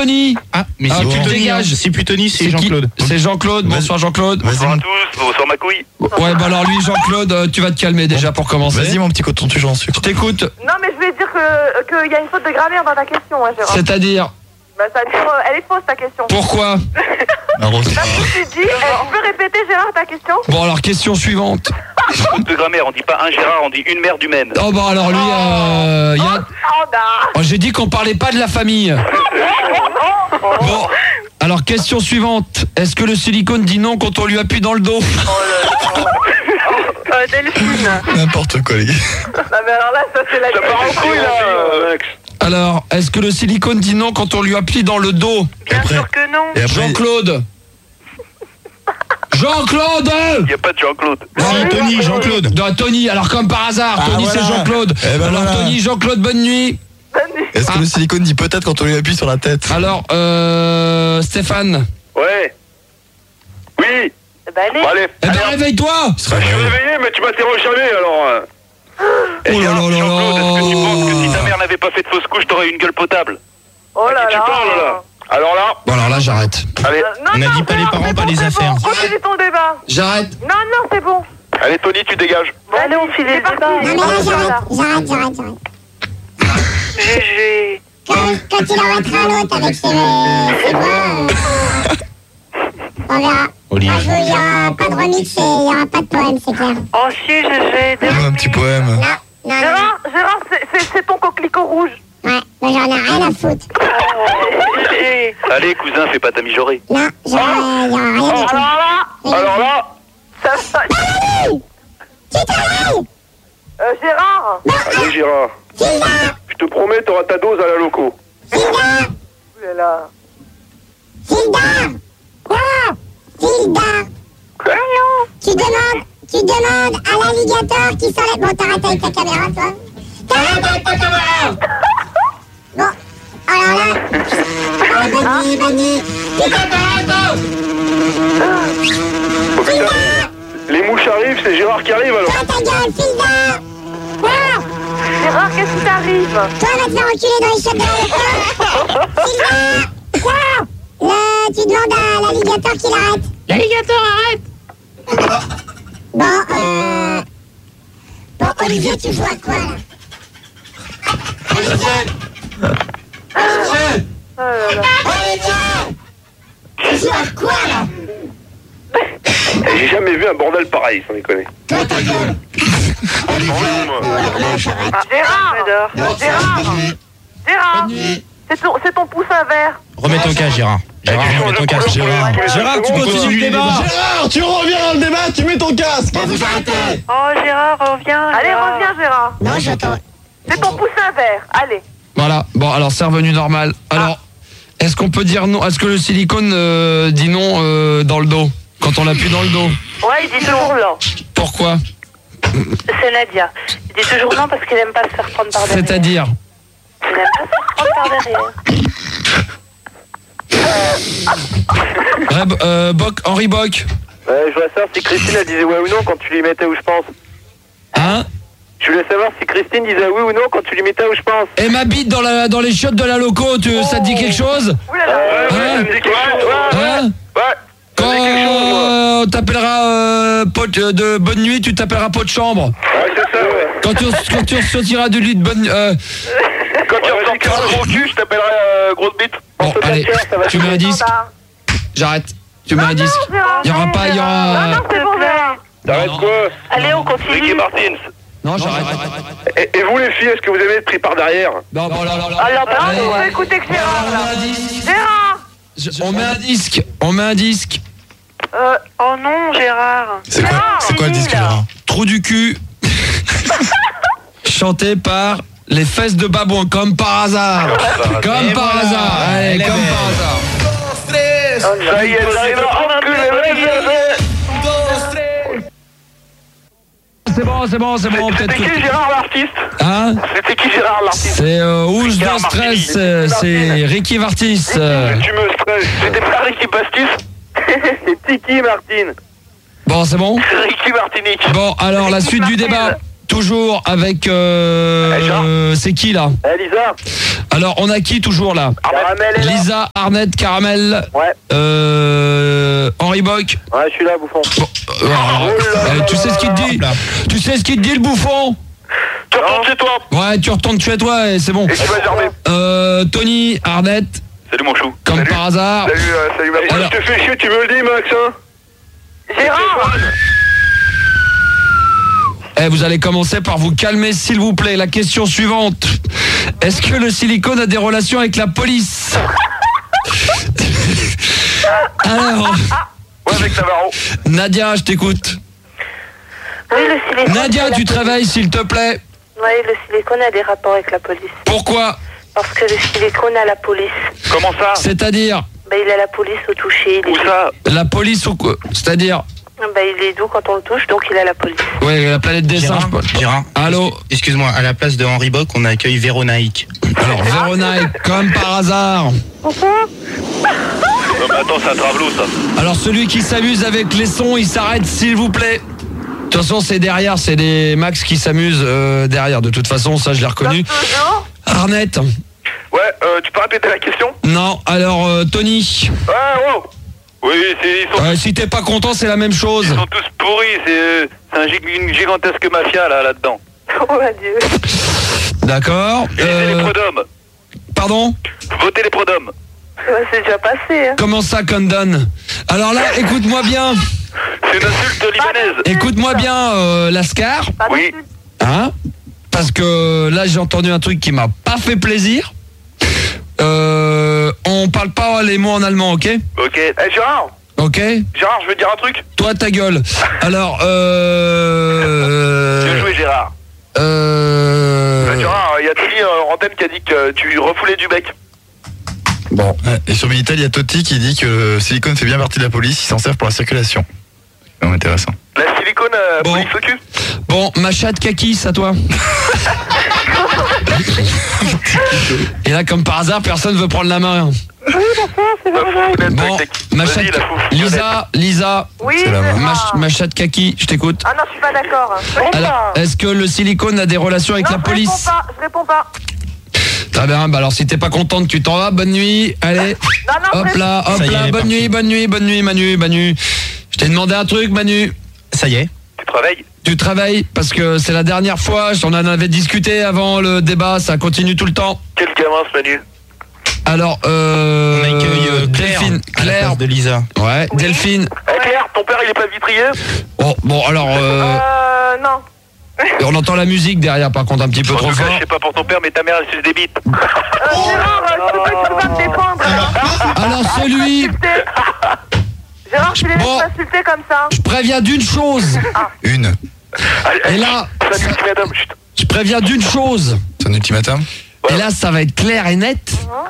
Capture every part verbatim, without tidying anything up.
Tony. Ah, mais Ah, c'est tu bon. te dégages. C'est plus Tony, c'est qui Jean-Claude. C'est Jean-Claude. Bonsoir Jean-Claude. Bonsoir à tous, bonsoir ma couille. Ouais, bah alors lui, Jean-Claude, euh, tu vas te calmer déjà pour commencer. Vas-y mon petit coton toujours en sucre. Je t'écoute. Non, mais je voulais dire que qu'il y a une faute de grammaire dans ta question, hein, Gérard. C'est-à-dire Bah, ça veut dire, euh, elle est fausse ta question. pourquoi? Un rose. Parce que tu dis, euh, tu peux répéter, Gérard, ta question? Bon alors question suivante. Faute de grammaire, on dit pas un Gérard, on dit une mère d'humaine. Oh bah alors lui, euh, y a... Standard. oh, j'ai dit qu'on parlait pas de la famille. Bon, alors question suivante. Est-ce que le silicone dit non quand on lui appuie dans le dos? Euh, Delphine. N'importe quoi les gars. Non, mais alors là, ça c'est la Ça part en couille là, Max. Alors, est-ce que le silicone dit non quand on lui appuie dans le dos? Bien Après- sûr que non. Et après, Jean-Claude. Jean-Claude. Il n'y a pas de Jean-Claude. Si, Tony, Jean-Claude. Non, Tony, alors comme par hasard, Ah, Tony voilà. c'est Jean-Claude. Eh ben alors voilà. Tony, Jean-Claude, bonne nuit. est-ce que Ah. le silicone dit peut-être quand on lui appuie sur la tête? Alors, euh, Stéphane. Ouais. Oui. Bah, allez. Bon, allez. Eh ben allez, réveille-toi. bah, je suis réveillé, mais tu m'interroges jamais alors. euh. Eh, Oh là Gérard, là là Jean-Claude, est-ce que tu là. penses que si ta mère n'avait pas fait de fausse couche, t'aurais eu une gueule potable? Oh là À qui là. tu parles là? Alors là, Bon alors là j'arrête. allez, Euh, non, On a non, dit pas les Gérard, parents, c'est pas bon, les c'est affaires. Bon. Continue ton débat. J'arrête. Non, non, c'est bon. allez Tony, tu dégages. Allez, on file les débats. Non mais là j'arrête, j'arrête, j'arrête, j'arrête. G G. Quand, quand il arrêtera l'autre avec ses, ses voix, euh, on verra. Olivier. Moi, je veux, il n'y aura pas de remix et il n'y aura pas de poème, c'est clair. Oh si, G G. Oh, un petit poème. Non, non, non. Gérard, Gérard, c'est- c'est c'est ton coquelicot rouge. Ouais, moi j'en ai rien à foutre. Allez cousin, fais pas ta mijaurée. Non, il n'y aura, il y aura rien du tout. Alors là, Alors là, ça va. Qui travaille? Euh, Gérard. allez Gérard. Hilda, Je te promets, t'auras ta dose à la loco. Hilda, Ouh là là. Hilda. Quoi? Hilda. Tu demandes, tu demandes à l'alligator qui s'enlève. Bon, t'arrêtes avec ta caméra, toi. T'arrêtes avec ta caméra. Bon, alors là. Ah, bonne nuit, bonne nuit. Tu t'arrêtes. Oh, putain. Les mouches arrivent, c'est Gérard qui arrive alors. Toi, ta gueule, Hilda. Quoi? Gérard, qu'est-ce qui t'arrive? Toi, va te faire enculer dans les chiottes de l'alligator. Hilda. Quoi? Là, tu demandes à l'alligator qu'il arrête. L'alligator arrête. Bon, euh... Bon, Olivier, tu joues à quoi, là? Olivier. Olivier. Oh là là. Olivier. Tu joues à quoi, là? J'ai jamais vu un bordel pareil, sans déconner. Toi, ta gueule. Gérard. Gérard. Gérard. C'est ton, c'est ton poussin vert. Remets ton casque, Gérard. Gérard, remets ton casque. Gérard. Gérard, tu continues le débat. Gérard, tu reviens dans le débat, tu mets ton casque. Vous arrêtez. Oh Gérard, reviens. Allez, reviens Gérard. Non, j'attends. C'est ton poussin vert. Allez. Voilà. Bon alors c'est revenu normal. Alors, est-ce qu'on peut dire non? Est-ce que le silicone euh, dit non euh, dans le dos quand on l'appuie dans le dos? Ouais, il dit toujours non. Pourquoi? C'est Nadia. Il dit toujours non parce qu'il aime pas se faire prendre par derrière. C'est-à-dire? Il aime pas se faire prendre par derrière. Reb- euh, Boc, Henri Boc. Ouais, je voulais savoir si Christine elle disait ouais ou non quand tu lui mettais où je pense. Hein? Je voulais savoir si Christine disait oui ou non quand tu lui mettais où je pense. Et ma bite dans, la, dans les chiottes de la loco, tu, ça te dit quelque chose? Ouh là là. Ouais, ouais, Hein ça me dit quelque chose. Ouais, ouais. Hein? Ouais. Ça Quand me dit quelque chose, moi. euh, on t'appellera euh, pote euh, de bonne nuit, tu t'appelleras pot de chambre. Ouais, c'est ça, ouais. Quand tu, quand tu sortiras du lit de bonne... Euh, Quand tu ressortiras de mon cul, je t'appellerai euh, grosse bite. bon, Morceau de allez, la chair, ça va tu mets un disque. J'arrête. Tu mets un disque. Il y aura pas, il y Non, aura... non, c'est bon Gérard. T'arrêtes Non, non. quoi? Allez, on continue. Ricky Martins. Non, j'arrête. Et, et vous les filles, est-ce que vous aimez être pris par derrière? Non, bon, là, là, là. Alors, bah, Allez. on va écouter que Gérard, On met là. un disque. Gérard. Je- On met un disque. On met un disque. Euh, oh non, Gérard. C'est quoi, c'est quoi le disque, Gérard? Trou du cul. Chanté par les fesses de babouin, comme par hasard. Comme Et par voilà. hasard. Allez, Elle est comme belle. par hasard. Ça y est, j'arrive à enculer les C'est bon, c'est bon, c'est bon. Peut-être C'était qui que... Gérard l'artiste? Hein? C'était qui Gérard l'artiste? C'est euh, Ouche Ricard de stress, Martini. c'est- c'est Ricky Vartis. euh. Tu me stresses. C'était pas Ricky Pastis? C'est Tiki Martine. Bon, c'est bon? Ricky Martinique. Bon, alors la suite du débat. toujours avec... Euh, c'est qui là? Eh, Lisa. Alors, on a qui toujours là? Caramel est là. Lisa, Arnett, Caramel. Ouais. Euh, Henri Bock. Ouais, je suis là, bouffon. Bon, euh, alors, euh, tu sais ce qu'il te dit? Tu sais ce qu'il te dit, le bouffon? Tu retournes chez toi. Ouais, tu retournes chez toi et c'est bon. Et tu vas germer. Euh, Tony, Arnett. Salut mon chou. Comme salut. par hasard. Salut, euh, salut ma Alors- Je te fais chier, tu me le dis, Max, hein? Gérard. Eh, vous allez commencer par vous calmer, s'il vous plaît. La question suivante. Est-ce que le silicone a des relations avec la police? Alors, Ouais, avec Navarro. Nadia, je t'écoute. Oui, le silicone. Nadia, a la tu police. travailles, s'il te plaît. Oui, le silicone a des rapports avec la police. Pourquoi? Parce que le silicone a la police. Comment ça? C'est-à-dire Ben, il a la police au toucher. Il est Où ça? la police ou quoi? C'est-à-dire Ben, il est doux quand on le touche, donc il a la police. ouais, la planète des singes. Gérard, Paul. Gérard, Allô. excuse-moi, à la place de Henri Bock, on accueille Véronique. Alors, Véronique, comme par hasard. Non, mais attends, c'est un travelot, ça. Alors, celui qui s'amuse avec les sons, il s'arrête, s'il vous plaît. De toute façon, c'est derrière, c'est des Max qui s'amusent euh, derrière. De toute façon, ça, je l'ai reconnu. Toujours. Arnett. Ouais, euh, tu peux répéter la question? Non, alors, euh, Tony. Ouais, wow. Oui, c'est, ils, sont, Euh, si t'es pas content, c'est la même chose. ils sont tous pourris, c'est, c'est un gig- une gigantesque mafia, là, là-dedans. Oh, mon Dieu. D'accord. Lisez les Euh, prud'hommes. pardon? Votez les prud'hommes. Ouais, c'est déjà passé. Hein. Comment ça, Condon? Alors là, écoute-moi bien. C'est une insulte libanaise. Écoute-moi bien, euh, Lascar. Pas Oui. d'insulte. Hein? Parce que là, j'ai entendu un truc qui m'a pas fait plaisir. Euh, on parle pas les mots en allemand, ok? Ok. Eh, Gérard. Ok? Gérard, je veux te dire un truc. Toi, ta gueule. Alors, euh... Bien joué, Gérard. Euh... Bah, Gérard, il y a Tony euh, en antenne qui a dit que tu refoulais du bec. Bon. Ouais, et sur Minitel, il y a Totti qui dit que le silicone fait bien partie de la police, ils s'en servent pour la circulation. C'est vraiment intéressant. La silicone euh, Bon. police au cul. Bon, ma chatte kaki, c'est à toi. Et là, comme par hasard, personne veut prendre la main. La foufounette Bon, avec ta- ma Vas-y, chatte... la foufounette. Lisa, Lisa, Oui, C'est la Gérard. ma, ch- ma chatte kaki, je t'écoute. Ah non, je suis pas d'accord. Alors, est-ce que le silicone a des relations avec non, la je police? réponds pas, je réponds pas. Très bien, bah alors si t'es pas contente, tu t'en vas, bonne nuit, allez. Non, non, Hop je là, hop Ça y est, là, elle est bonne partie. nuit, bonne nuit, bonne nuit, Manu, Manu. Je t'ai demandé un truc, Manu. Ça y est. Tu travailles? Tu travailles parce que c'est la dernière fois, on en avait discuté avant le débat, ça continue tout le temps. Quel gamin, ce Manu? Alors, euh... On accueille euh, Claire, Delphine, à la Claire, place de Lisa. ouais, Oui. Delphine. Eh, Claire, ton père, il est pas vitrier? Oh, bon, alors, euh, Euh, non. on entend la musique derrière, par contre, un petit peu En trop tout cas, fort. je sais pas pour ton père, mais ta mère, elle suce des bites. Euh, Gérard, euh, tu peux pas, tu peux pas me défendre. hein. Alors, celui, Insulter. Gérard, tu les laisses Bon. m'insulter comme ça. je préviens d'une chose. Une. Allez, Et là, c'est un ultimatum. Chut. je préviens d'une chose. C'est un ultimatum. Et là, ça va être clair et net.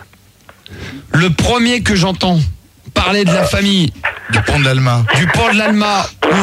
Le premier que j'entends parler de la famille Du pont de l'Alma. du pont de l'Alma ou,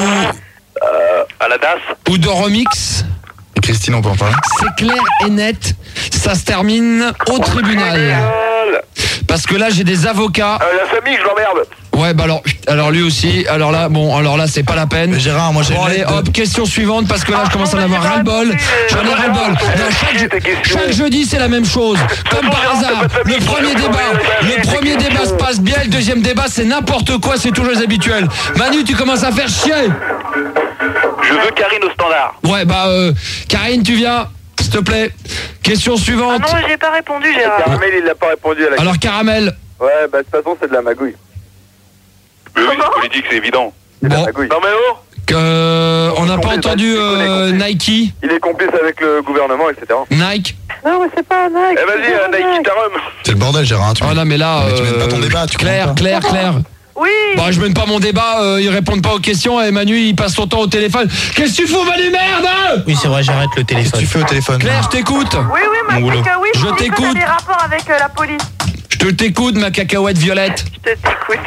À la D A S. ou de Remix, Et Christine, on peut en parler. c'est clair et net. Ça se termine au tribunal. Génial. Parce que là, j'ai des avocats. Euh, la famille, je l'emmerde. Ouais, bah alors, alors lui aussi. Alors là, bon, alors là, c'est pas la peine. Mais Gérard, moi j'ai Bon, une allez, lettre de- hop, question suivante, parce que là, je commence à en avoir ras-le-bol. J'en ai ras-le-bol. Non, chaque, chaque jeudi, c'est la même chose. Comme par hasard, le premier débat, le premier débat se passe bien, le deuxième débat, c'est n'importe quoi, c'est toujours les habituels. Manu, tu commences à faire chier. Je veux Karine au standard. Ouais, bah, euh, Karine, tu viens, s'il te plaît. Question Ah suivante. non, j'ai pas répondu, Gérard. Caramel, il n'a pas répondu à la Alors, Caramel. Ouais, bah de toute façon, c'est de la magouille. Mais oui, Comment politique, c'est évident. Bon, Non mais oh, euh, on n'a pas entendu euh, Nike. il est complice avec le gouvernement, et cetera. Nike. Non, mais c'est pas un Nike. Eh vas-y, euh, Nike, ta rhum. C'est le bordel, Gérard. Tu Oh non, mais là. Mais tu mènes pas ton euh, débat, tu Claire, comprends pas. Claire, Claire. Oui. Bon, je mène pas mon débat, euh, ils répondent pas aux questions et Manu il passe son temps au téléphone. Qu'est-ce que tu fous, Manu, merde? Oui, c'est vrai, j'arrête le Qu'est-ce que téléphone. tu fais au téléphone? Claire, je t'écoute. Oui, oui, ma Mon boulot. que oui, Je le silicone t'écoute. a des rapports avec euh, la police. Je te t'écoute, ma cacahuète violette. Je t'écoute.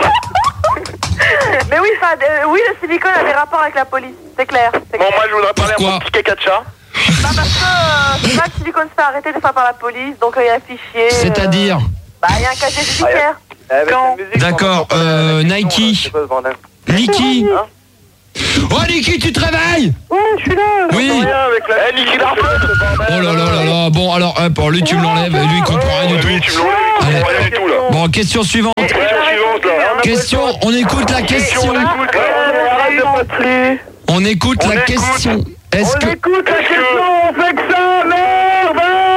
Mais oui, enfin, euh, oui, le silicone a des rapports avec la police. C'est clair. C'est Bon, clair. moi, je voudrais parler Pourquoi à mon petit caca de chat. Bah, parce que euh, c'est pas que le silicone se fait arrêter des fois par la police, donc il y a un fichier. euh, C'est-à-dire Bah, il y a un casier judiciaire. Avec Quand la musique, D'accord, on entend pas la- euh, la question, Nike. là, c'est pas ce bordel. Niki. Hein Oh Niki, tu te réveilles? Ouais, je suis là. Oui. Avec la... Eh, Niki Larson. Oh là là là là. Bon alors, hop, lui tu me l'enlèves, lui il comprend rien du Lui, tout. tu me l'enlèves, il Allez. comprend rien du tout, là. Bon, question suivante. Question suivante, là. Question, on écoute la question. écoute, là. Arrête de m'appeler. On écoute On la écoute. question. Est-ce que... Écoute la question, on fait que ça, merde.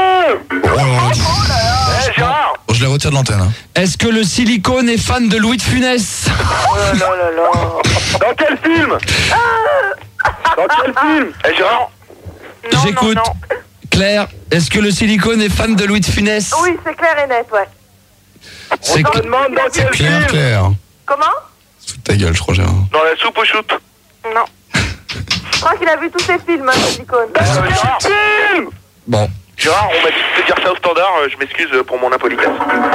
Eh, Gérard. Oh, je les retire de l'antenne. Hein. Est-ce que le silicone est fan de Louis de Funès? Oh là là là là. Dans quel film? Dans quel film? Eh, Gérard. Non, J'écoute. non, non. Claire, est-ce que le silicone est fan de Louis de Funès? Oui, c'est clair et net, ouais. C'est On que- te demande dans quel Claire, film? Claire. Comment? Sous ta gueule, je crois, Gérard. Dans la soupe au shoot. Non. Je crois qu'il a vu tous ses films, hein, Silicone. Euh, Gérard. Film. Bon. Gérard, on m'a dit de dire ça au standard, euh, je m'excuse pour mon impolitesse.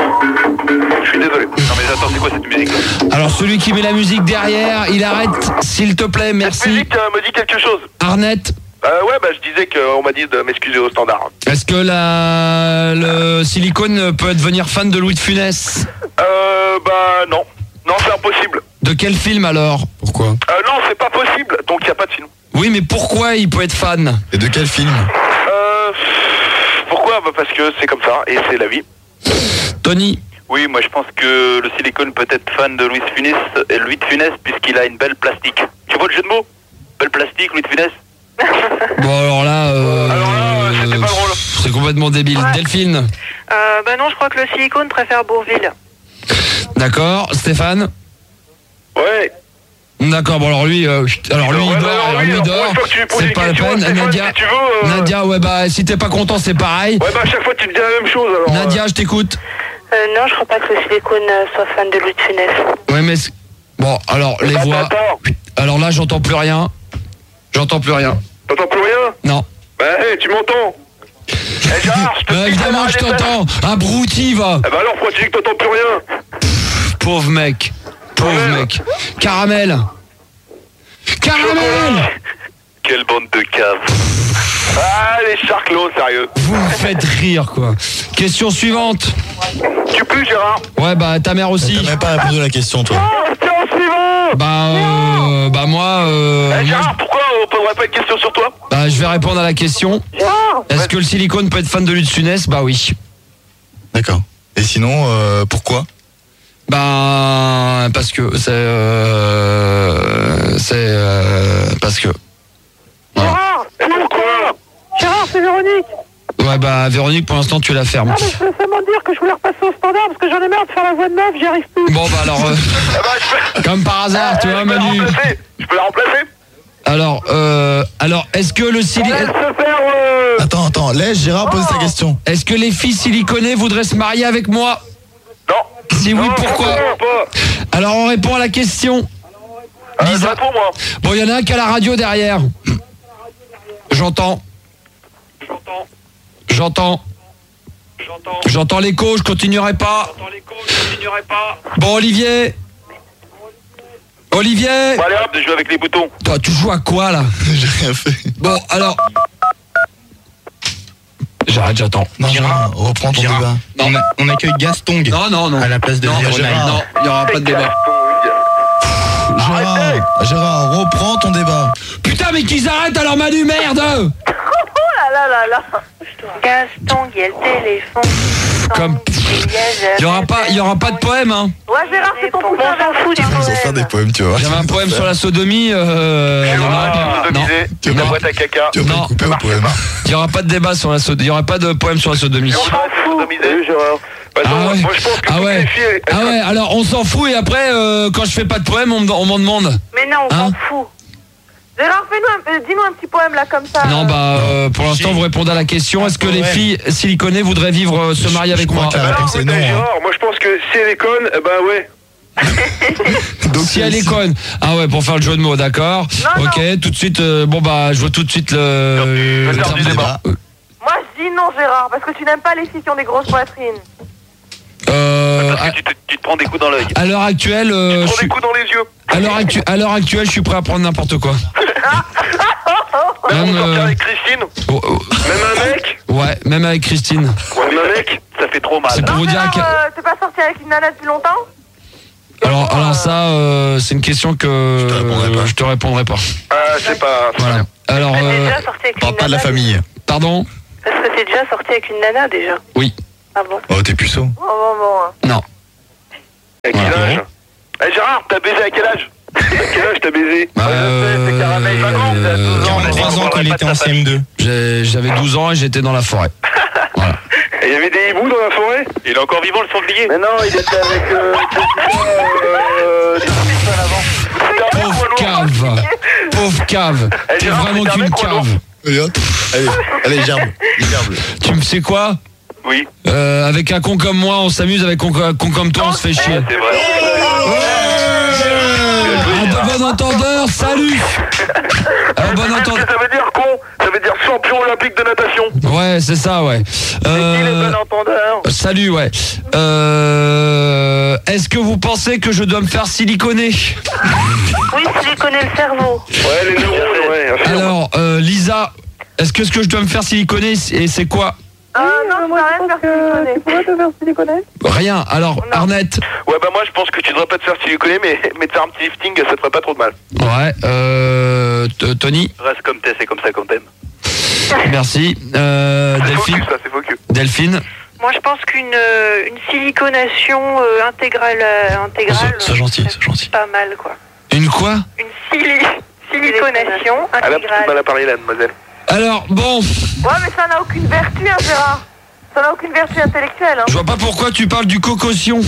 Je suis désolé. Non mais attends, c'est quoi cette musique là? Alors celui qui met la musique derrière, il arrête, s'il te plaît, Cette merci. musique euh, me dit quelque chose. Arnett, Euh, ouais, bah je disais qu'on m'a dit de m'excuser au standard. est-ce que la... le silicone peut devenir fan de Louis de Funès? Euh, bah non. Non, c'est impossible. De quel film alors? Pourquoi? Euh, non, c'est pas possible, donc il n'y a pas de film. Oui, mais pourquoi il peut être fan? Et de quel film? Euh, pourquoi? Bah parce que c'est comme ça, et c'est la vie. Tony, Oui, moi je pense que le silicone peut être fan de Louis de Funès, et Louis de Funès puisqu'il a une belle plastique. Tu vois le jeu de mots? Belle plastique, Louis de Funès. bon alors là, euh, Alors là, c'était pas drôle. c'est complètement débile. Ouais. Delphine, Euh, bah non, je crois que le Silicone préfère Bourville. d'accord. Stéphane, Ouais. d'accord. Bon alors lui, euh, chut, alors lui il Ouais, dort, non, alors oui, lui il alors, pour dort. une fois que tu lui poses C'est une pas la question, peine. Stéphane, Nadia, si tu veux, euh, Nadia, ouais bah si t'es pas content c'est pareil. Ouais, bah à chaque fois tu me dis la même chose alors. Nadia, je t'écoute. Euh, non, je crois pas que le Silicone euh, soit fan de Louis de Funès. Ouais mais c'est- bon alors les Attends, voix. attends. Alors là j'entends plus rien. J'entends plus rien. T'entends plus rien? Non. Bah, hey, tu m'entends? Eh, Gérard, je te Bah, dis évidemment que je ça va t'entends. Abruti va. Eh bah alors, pourquoi tu dis que t'entends plus rien? Pauvre mec. Pauvre Ouais. mec. Caramel. Caramel. Quelle bande de caves. Ah, les charclos, sérieux. Vous me faites rire quoi. Question suivante. Tu pues, Gérard? Ouais bah ta mère aussi. T'as même pas répondu à la question, toi. Oh, question suivante. Bah euh, bah moi, euh, Eh, moi, Gérard, pourquoi on poserait pas une question sur toi? bah, je vais répondre à la question. Est-ce que le silicone peut être fan de Louis de Funès? Bah oui. D'accord. Et sinon, euh, pourquoi? Bah parce que c'est euh, c'est euh, parce que. Voilà. Gérard, Et pourquoi? Gérard, c'est Véronique. Ouais bah Véronique pour l'instant tu la fermes. Non, mais je voulais seulement dire que je voulais repasser au standard parce que j'en ai marre de faire la voix de meuf, j'y arrive plus. Bon bah alors euh, Eh bah, je peux... comme par hasard tu Eh, vois je peux la Manu. remplacer. Je peux la remplacer? Alors euh, alors est-ce que le Laisse silicone se faire, euh... Attends, attends, laisse Gérard poser sa question. est-ce que les filles siliconées voudraient se marier avec moi? Non. Si oui Non, pourquoi? non, pas. Alors on répond à la question. Euh, Lisa. pas pour moi. Bon, il y en a un qui a la radio derrière. J'entends. J'entends. J'entends. J'entends. J'entends l'écho, je continuerai pas. J'entends l'écho, je continuerai pas. Bon, Olivier. Olivier. Bon, allez hop, de jouer avec les boutons. Toi, tu joues à quoi, là? J'ai rien fait. Bon, alors. J'arrête, j'attends. Non, Gérard, reprends ton Gérard. débat. On, a- on accueille Gastong Non, non, non. à la place de Non, Véronique. Gérard, non, il n'y aura pas de débat. Gérard, Gérard, reprends ton débat. Putain, mais qu'ils arrêtent alors, Manu, merde! Oh là là là là. Gaston, il y a le téléphone. Comme. Il y aura pas, il y aura pas de poème, hein. Ouais, Gérard, c'est ton poussin. On s'en fout des Ils vont faire des poèmes. poèmes, tu vois. J'avais un poème sur la sodomie. Euh, il y en aura Ah, pas. Non, sodomisé, Tu la vas- boîte à caca. Tu vas pas Non. le couper au poème. il y aura pas de débat sur la sodomie. Il y aura pas de poème sur la sodomie. On s'en fout. Sodomisé, Gérard. Bah, non, Ah ouais. moi je pense que Ah toutes ouais. les filles, elles- Ah ouais, alors on s'en fout et après, euh, quand je fais pas de poème, on me- on m'en demande. Mais non, on Hein s'en fout. Gérard, fais-nous un, euh, dis-nous un petit poème là comme ça. Non, bah, euh, pour l'instant, J'ai- vous répondez à la question. Est-ce que les Ouais. filles siliconées voudraient vivre, euh, se marier avec je crois moi? que la Alors, réponse est écoutez, non. hein. Gérard, moi je pense que si elle est conne, eh ben ouais. Donc, Si elle est conne. Ah ouais, pour faire le jeu de mots, d'accord. Non, Ok, tout de suite, euh, bon bah, je vois tout de suite le, Le le terme terme du de débat. débat. Moi, je dis non, Gérard, parce que tu n'aimes pas les filles qui ont des grosses poitrines. Euh, Parce que tu te, tu te prends des coups dans l'œil. à, à l'heure actuelle, euh, je Prends des suis, coups dans les yeux. à l'heure actu- à l'heure actuelle, je suis prêt à prendre n'importe quoi. Même Même, on sortir euh, avec Christine. oh, oh, Même un mec. ouais, même avec Christine. Même un mec. Ça fait trop mal. C'est pour Non, vous dire à Gérard, quel- euh, t'es pas sorti avec une nana depuis longtemps? Alors, alors ça, euh, c'est une question que Je te répondrai pas. je te répondrai pas. Ah, c'est pas... Voilà. Alors, C'est euh, déjà sorti avec Parle une pas de la nana. famille. pardon. Parce que c'est déjà sorti avec une nana déjà. Oui. Ah bon? Oh, t'es puceau. Oh bon, bon. Non. À quel Voilà. âge? Eh Gérard, t'as baisé à quel âge? À quel âge t'as baisé? Bah, c'est Caramel, euh, pas grand, t'as douze ans. quarante-trois ans quand il était en C M deux. j'ai- J'avais douze ans et j'étais dans la forêt. Voilà. Et il y avait des hiboux dans la forêt? Il est encore vivant le sanglier? Mais non, il était avec euh, euh, des personnes avant. Pauvre cave. Pauvre cave. Eh, T'es Gérard, vraiment c'est un qu'une mec ou un cave. Allez, hop. Allez, allez, gerbe. Gerbe. Tu me sais quoi? Oui, Euh, avec un con comme moi, on s'amuse. Avec un con, un con comme toi, on se fait chier. c'est vrai. En de bon entendeur, salut. En bon Qu'est-ce entendeur. que ça veut dire, con? Ça veut dire champion olympique de natation. Ouais, c'est ça, ouais. Euh, entendeur? salut, ouais. Euh, Est-ce que vous pensez que je dois me faire siliconer? Oui, tu connais le cerveau. Ouais, les neurones, ouais. affirme. Alors, euh, Lisa, est-ce que ce que je dois me faire siliconer, et c'est quoi? Ah non, moi je pense que tu pourrais te faire siliconer. Rien. Alors, Arnett. Ouais, bah moi je pense que tu devrais pas te faire siliconer, mais, mais te faire un petit lifting, ça te ferait pas trop de mal. Ouais. Euh, T- Tony. Reste comme t'es, c'est comme ça qu'on t'aime. Merci. Euh, C'est faux Delphine. cul, ça, c'est faux cul. Delphine. Moi je pense qu'une euh, une siliconation euh, intégrale, euh, intégrale Sois gentil, sois gentil. pas mal quoi. Une quoi? Une sili siliconation Elle a intégrale. beaucoup de mal à parler, la mademoiselle. Alors, bon, Ouais, mais ça n'a aucune vertu, hein, Gérard. Ça n'a aucune vertu intellectuelle. Hein. je vois pas pourquoi tu parles du cocossion.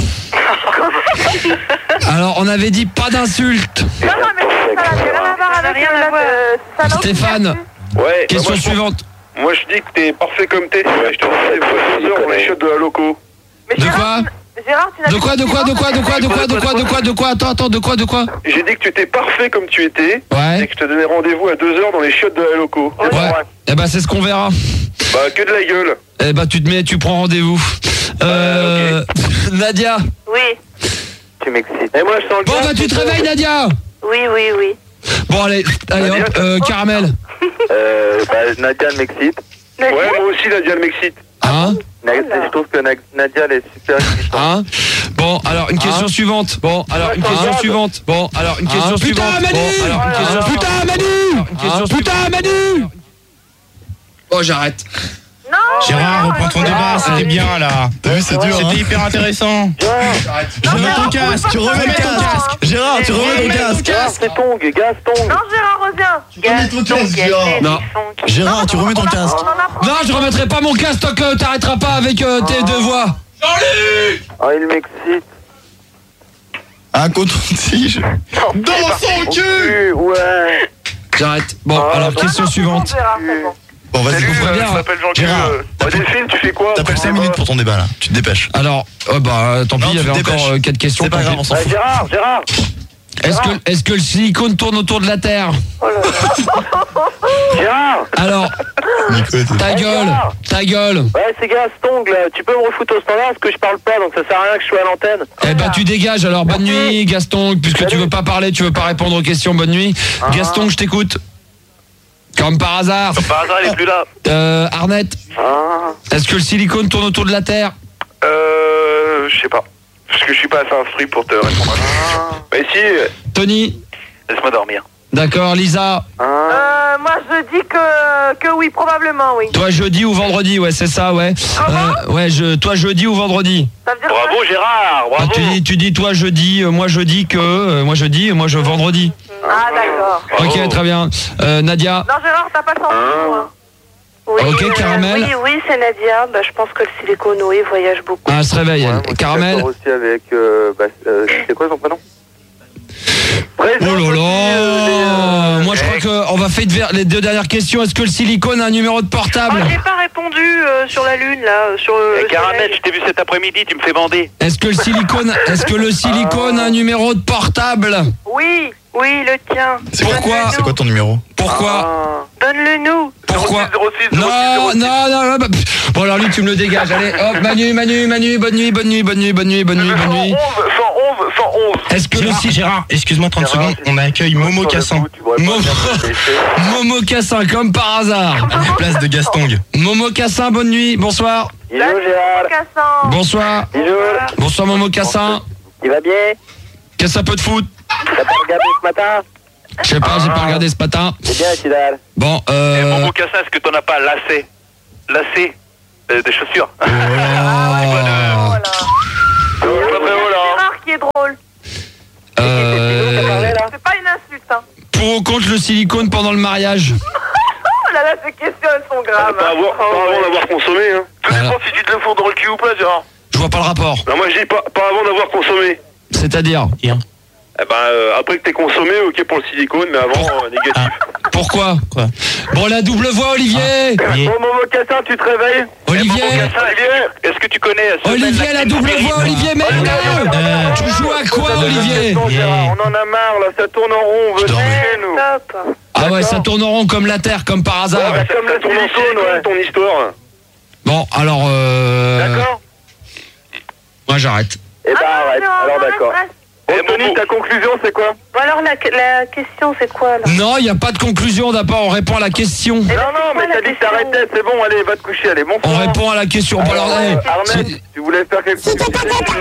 Alors, on avait dit pas d'insultes. Non, non, mais ça n'a rien à voir avec rien à voir. Ça n'a aucune Stéphane. vertu. Ouais, Question bah, moi, je suivante. pense- Moi je dis que t'es parfait comme t'es. Je te refais deux heures dans les chiottes de la loco. Mais De Gérard, quoi? tu- Gérard, tu n'as De plus quoi, de quoi, de quoi, de quoi, de quoi, de quoi, de quoi, de quoi? Attends, attends, de quoi, de quoi? J'ai dit que tu étais parfait comme tu étais. Et Ouais. que je te donnais rendez-vous à deux heures dans les chiottes de la loco. Ouais. Eh ben, c'est ce qu'on verra. Bah que de la gueule. Eh ben, tu te mets, tu prends rendez-vous. Euh, Nadia. Oui, Tu m'excites. Et moi je sens le Bon, gaz, bah, tu te c'est réveilles, Nadia. oui, oui, oui. Bon, allez, allez, hop, euh, caramel. Euh, bah Nadia elle m'excite. Ouais, moi aussi Nadia elle m'excite. Hein? Je trouve que Nadia elle est super excitante. Hein? Bon, alors une question suivante. Bon, alors une question Hein? suivante. Bon, alors une question Putain, suivante. Manu Bon, alors une question Hein? suivante. Putain, Manu! Une question Putain, Manu! Oh, j'arrête. Non, Gérard, reprends ton débat, c'était bien là. T'as vu, c'est dur, hein. C'était hyper intéressant. Remets ton casque, Tu remets remets ton ton casque. casque. Gérard, tu remets ton Remets ton casque. casque. C'est Tong, gaz Tong. non, Gérard, reviens. remets ton casque, Gérard. Non. Gérard, tu remets ton casque. On en apprend. Non, je remettrai pas mon casque tant que t'arrêteras pas avec euh, tes deux voix. Oh il m'excite. Un coton-tige. Dans son cul. Ouais. J'arrête. Bon, Ah, alors bah, question Non, suivante. Gérard, c'est bon. Bon, vas-y, Salut, coupe. euh, bien. je m'appelle Jean-Luc. Gérard, euh, bah, Delphine, tu fais quoi? T'appelles cinq minutes pour ton débat là. Tu te dépêches. Alors, oh bah tant pis, Non, il y tu avait te dépêches. encore euh, quatre questions. C'est pas tant grave, pis. on s'en Ouais, fout. Gérard, Gérard. Est-ce que, est-ce que le silicone tourne autour de la Terre? Gérard. Alors, Nico, t'es- ta gueule, ta gueule. Ouais, c'est gaz Tong là. Tu peux me refoutre au standard parce que je parle pas, donc ça sert à rien que je sois à l'antenne. Eh ben tu dégages alors, bonne nuit Gaston, puisque tu veux pas parler, tu veux pas répondre aux questions, bonne nuit. Gaston, je t'écoute. Comme par hasard. Par hasard, il est plus là. Euh, Arnett, Ah. est-ce que le silicone tourne autour de la Terre? Euh, je sais pas. Parce que je suis pas assez instruit pour te répondre. Mais si. Tony, Laisse-moi dormir. d'accord, Lisa, Ah. Euh, moi, je dis que, que oui, probablement, oui. toi jeudi ou vendredi, ouais c'est ça, ouais. Euh, ouais, je, toi jeudi ou vendredi. Ça veut dire Bravo Gérard, Ah, bravo. tu, dis, tu dis toi jeudi, euh, moi je dis que, euh, moi je dis, moi je vendredi. Ah, d'accord. Ok, Bravo. très bien. Euh, Nadia, Non, Gérard, t'as pas le sens du mot, hein. Oui, Ok, euh, Caramel. Oui, oui, c'est Nadia. Bah, je pense que le silicone, oui, voyage beaucoup. ah, elle se réveille, elle. Caramel. aussi avec. Euh, bah, euh, c'est quoi son prénom? Oh là là. Moi je crois que on va faire de- les deux dernières questions. Est-ce que le silicone a un numéro de portable? Oh, j'ai pas répondu euh, sur la lune, là, euh, sur le. Eh, le Caramel, soleil. je t'ai vu cet après-midi, tu me fais bander. Est-ce que le silicone, est-ce que le silicone a un numéro de portable? Oui, oui, le tien. C'est quoi, Pourquoi c'est quoi ton numéro? Pourquoi? Donne-le nous. Pourquoi? zéro six, zéro six, Non, zéro six. non, non, non, bah, pff. Bon alors lui tu me le dégages. Allez, hop, Manu, Manu, Manu, bonne nuit, bonne nuit, bonne nuit, bonne nuit, bonne nuit, bonne nuit. cent onze, cent onze, cent onze. Est-ce que le Gérard, si Gérard, excuse-moi trente Gérard, secondes, on accueille Momo Cassin. Momo, Momo Cassin, comme par hasard. À la place de Gastong. Momo Cassin, bonne nuit, bonsoir. Bisous Gérard. Cassan. Bonsoir. Bisous. Bonsoir Momo Cassin. Il va bien? Qu'est-ce que ça peut te foutre? T'as pas regardé ce matin? Je sais pas, j'ai pas regardé ce matin. C'est bien, Kidal. Bon, Eh, euh... Momo Cassin, est-ce que t'en as pas lacé? Lacé euh, des chaussures. Oh. Voilà. C'est pas très haut, là. C'est rare qui est drôle. Euh... C'est pas une insulte, hein. Pour ou contre le silicone pendant le mariage? Oh là là, ces questions, elles sont graves. Pas avant, pas avant d'avoir consommé, hein. Tout Voilà. dépend si tu te le fous dans le cul ou pas, Gérard. Je vois pas le rapport. Non, moi je dis pas, pas avant d'avoir consommé. C'est-à-dire? Eh ben, euh, après que t'aies consommé, ok pour le silicone, mais avant, euh, négatif. Pourquoi? Quoi? Bon, la double voix, Olivier. Oui. Bon, Momo Cassin, tu te réveilles? Olivier. Eh, Momo Cassin, Olivier, est-ce que tu connais euh, Semaine Olivier, la double voix, Olivier, merde. Euh, Tu joues à quoi, Olivier? Non, Gérard, on en a marre, là, ça tourne en rond, on veut Je t'en chez nous. Stop. Ah ouais, ça tourne en rond comme la Terre, comme par Ouais, hasard. bah, comme la silicone, ouais, ton histoire. Bon, alors, euh... D'accord? moi, j'arrête. Eh ben, Ah, arrête, non, alors non, d'accord. reste, reste. Bon, Eh, Tony, Momo. ta conclusion, c'est quoi? Bon, alors, la, la question, c'est quoi, là? Non, il n'y a pas de conclusion. D'abord, on répond à la question. Non, non, c'est mais quoi t'as la dit que question? t'arrêtais, c'est bon, allez, va te coucher, allez, bon On sang. répond à la question. Bon, alors, Euh, eh, Arnett, c'est- tu voulais faire quelque chose? Si t'es pas content,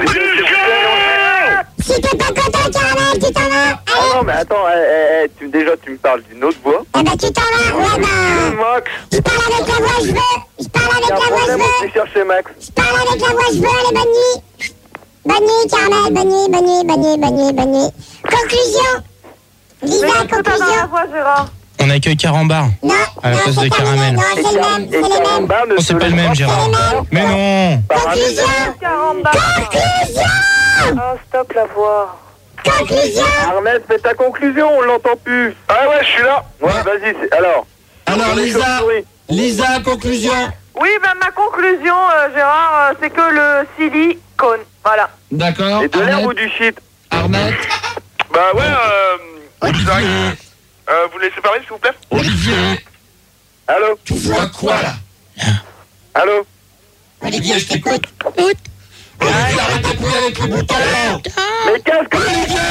si t'es pas content, Caramel, tu t'en vas. Ah non, mais attends, eh, eh, eh, tu, déjà, tu me parles d'une autre voix. Eh ben, tu t'en vas. Ouais, bah. Max, Je parle avec la voix, je veux. Je parle il y avec a un la voix, je problème, on veux. s'est cherché Max. Je parle avec la voix, je veux. Allez, bonne nuit. Bonne nuit, Caramel. Bonne nuit, bonne nuit, bonne nuit, bonne nuit, bonne nuit. Conclusion. Mais Lisa, qu'est-ce que t'as dans la conclusion. voix, Gérard? On accueille Carambar. Non, À la non, place c'est de pas le Caramel. même. Non, c'est le même, Et c'est les mêmes. Carambar ne Oh, c'est se pas le laisse même, Gérard. mêmes. Mais non. par un Conclusion. Caramba. Oh, stop la voix. Conclusion. Arnett, fais ta conclusion, on l'entend plus. Ah ouais, je suis là. Ouais, vas-y, c'est- alors. Alors, Lisa, Lisa, conclusion. Oui, ben, ma conclusion, euh, Gérard, euh, c'est que le silicone. Voilà. D'accord. Et de l'air ou Arnett, du shit? Arnett, Bah ouais, euh... Olivier, euh vous laissez parler, s'il vous plaît? Olivier, Allô? tu vois quoi, là? Allô? Olivier, je t'écoute. Olivier, arrête de courir avec le bouton. Mais qu'est-ce que...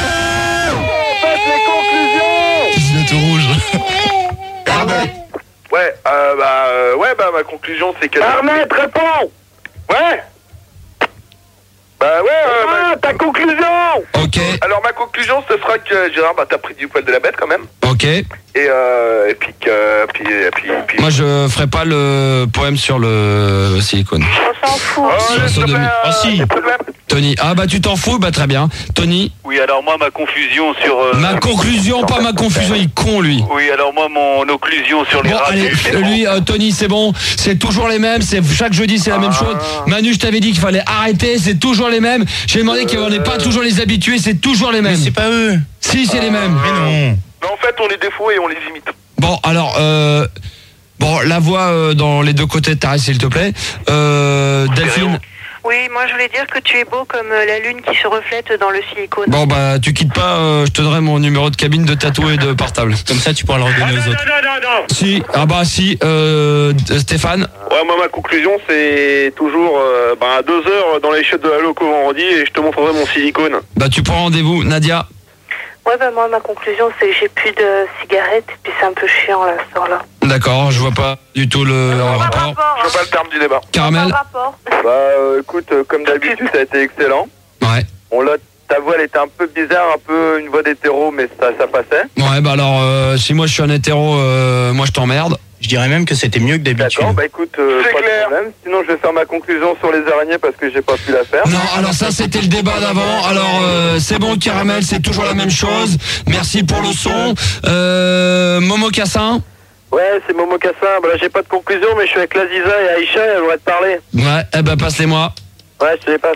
Faites les conclusions! Gilet rouge. Arnett, Ouais, euh, bah, euh, ouais, bah, ma conclusion, c'est que... Arnett, réponds! Ouais! Bah ouais, euh, bah, ta conclusion! ok, Alors, ma conclusion, ce sera que, Gérard, bah, t'as pris du poil de la bête, quand même. ok. Et, euh, et puis que... Puis, et puis, puis... Moi, je ferai pas le poème sur le silicone. On s'en fout. Oh, Sur la s'il te sodomie. plaît, euh, Ah, si. s'il te plaît. Tony, ah bah tu t'en fous, bah très bien. Tony, Oui, alors moi, ma confusion sur... euh, ma conclusion, pas ma confusion, il est con lui. Oui, alors moi, mon occlusion sur les Bon, rats. allez, c'est bon. lui, euh, Tony, c'est bon, c'est toujours les mêmes, c'est chaque jeudi, c'est la même chose. Manu, je t'avais dit qu'il fallait arrêter, c'est toujours les mêmes. J'ai demandé qu'on n'ait pas toujours les habitués, c'est toujours les Mais mêmes. c'est pas eux. Si, c'est les mêmes. Mais non. Mais en fait, on les défaut et on les imite. Bon, alors, euh, bon, la voix euh, dans les deux côtés de ta s'il te plaît. Euh, Delphine. Oui, moi, je voulais dire que tu es beau comme euh, la lune qui se reflète dans le silicone. Bon, bah, tu quittes pas, euh, je te donnerai mon numéro de cabine de tatou et de portable. Comme ça, tu pourras le redonner aux autres. non, non, non. Si, ah bah, si, euh, Stéphane. Ouais, moi, ma conclusion, c'est toujours euh, bah, à deux heures dans les chiottes de la loco vendredi et je te montrerai mon silicone. Bah, tu prends rendez-vous, Nadia. Ouais, ben moi, ma conclusion, c'est que j'ai plus de cigarettes, et puis c'est un peu chiant, là, ce soir-là. D'accord, je vois pas du tout le Pas rapport. rapport, Je vois pas le terme du débat. Pas Caramel. rapport. Bah, euh, écoute, euh, comme d'habitude, ça a été excellent. Ouais. On l'a, ta voix, elle était un peu bizarre, un peu une voix d'hétéro, mais ça, ça passait. Ouais, bah alors, euh, si moi je suis un hétéro, euh, moi je t'emmerde. Je dirais même que c'était mieux que d'habitude. D'accord, bah écoute, euh, pas de problème. Sinon, je vais faire ma conclusion sur les araignées parce que j'ai pas pu la faire. Non, alors ça c'était le débat d'avant. Alors euh, c'est bon, Caramel, c'est toujours la même chose. Merci pour le son. Euh, Momo Cassin. Ouais, c'est Momo Cassin. Bah là, j'ai pas de conclusion, mais je suis avec Laziza et Aïcha, elles vont te parler. Ouais, eh ben passe-les-moi. Ouais, je te les passe.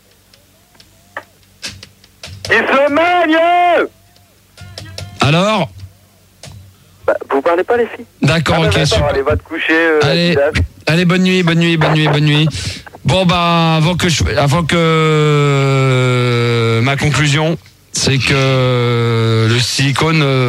Il se mène. Alors Bah, vous parlez pas, les filles? D'accord, Ah, bah, ok, d'accord, super. allez, va te coucher. Euh, Allez, Adidas. allez, bonne nuit, bonne nuit, bonne nuit, bonne nuit. Bon bah avant que je, avant que euh, ma conclusion, c'est que le silicone. Euh,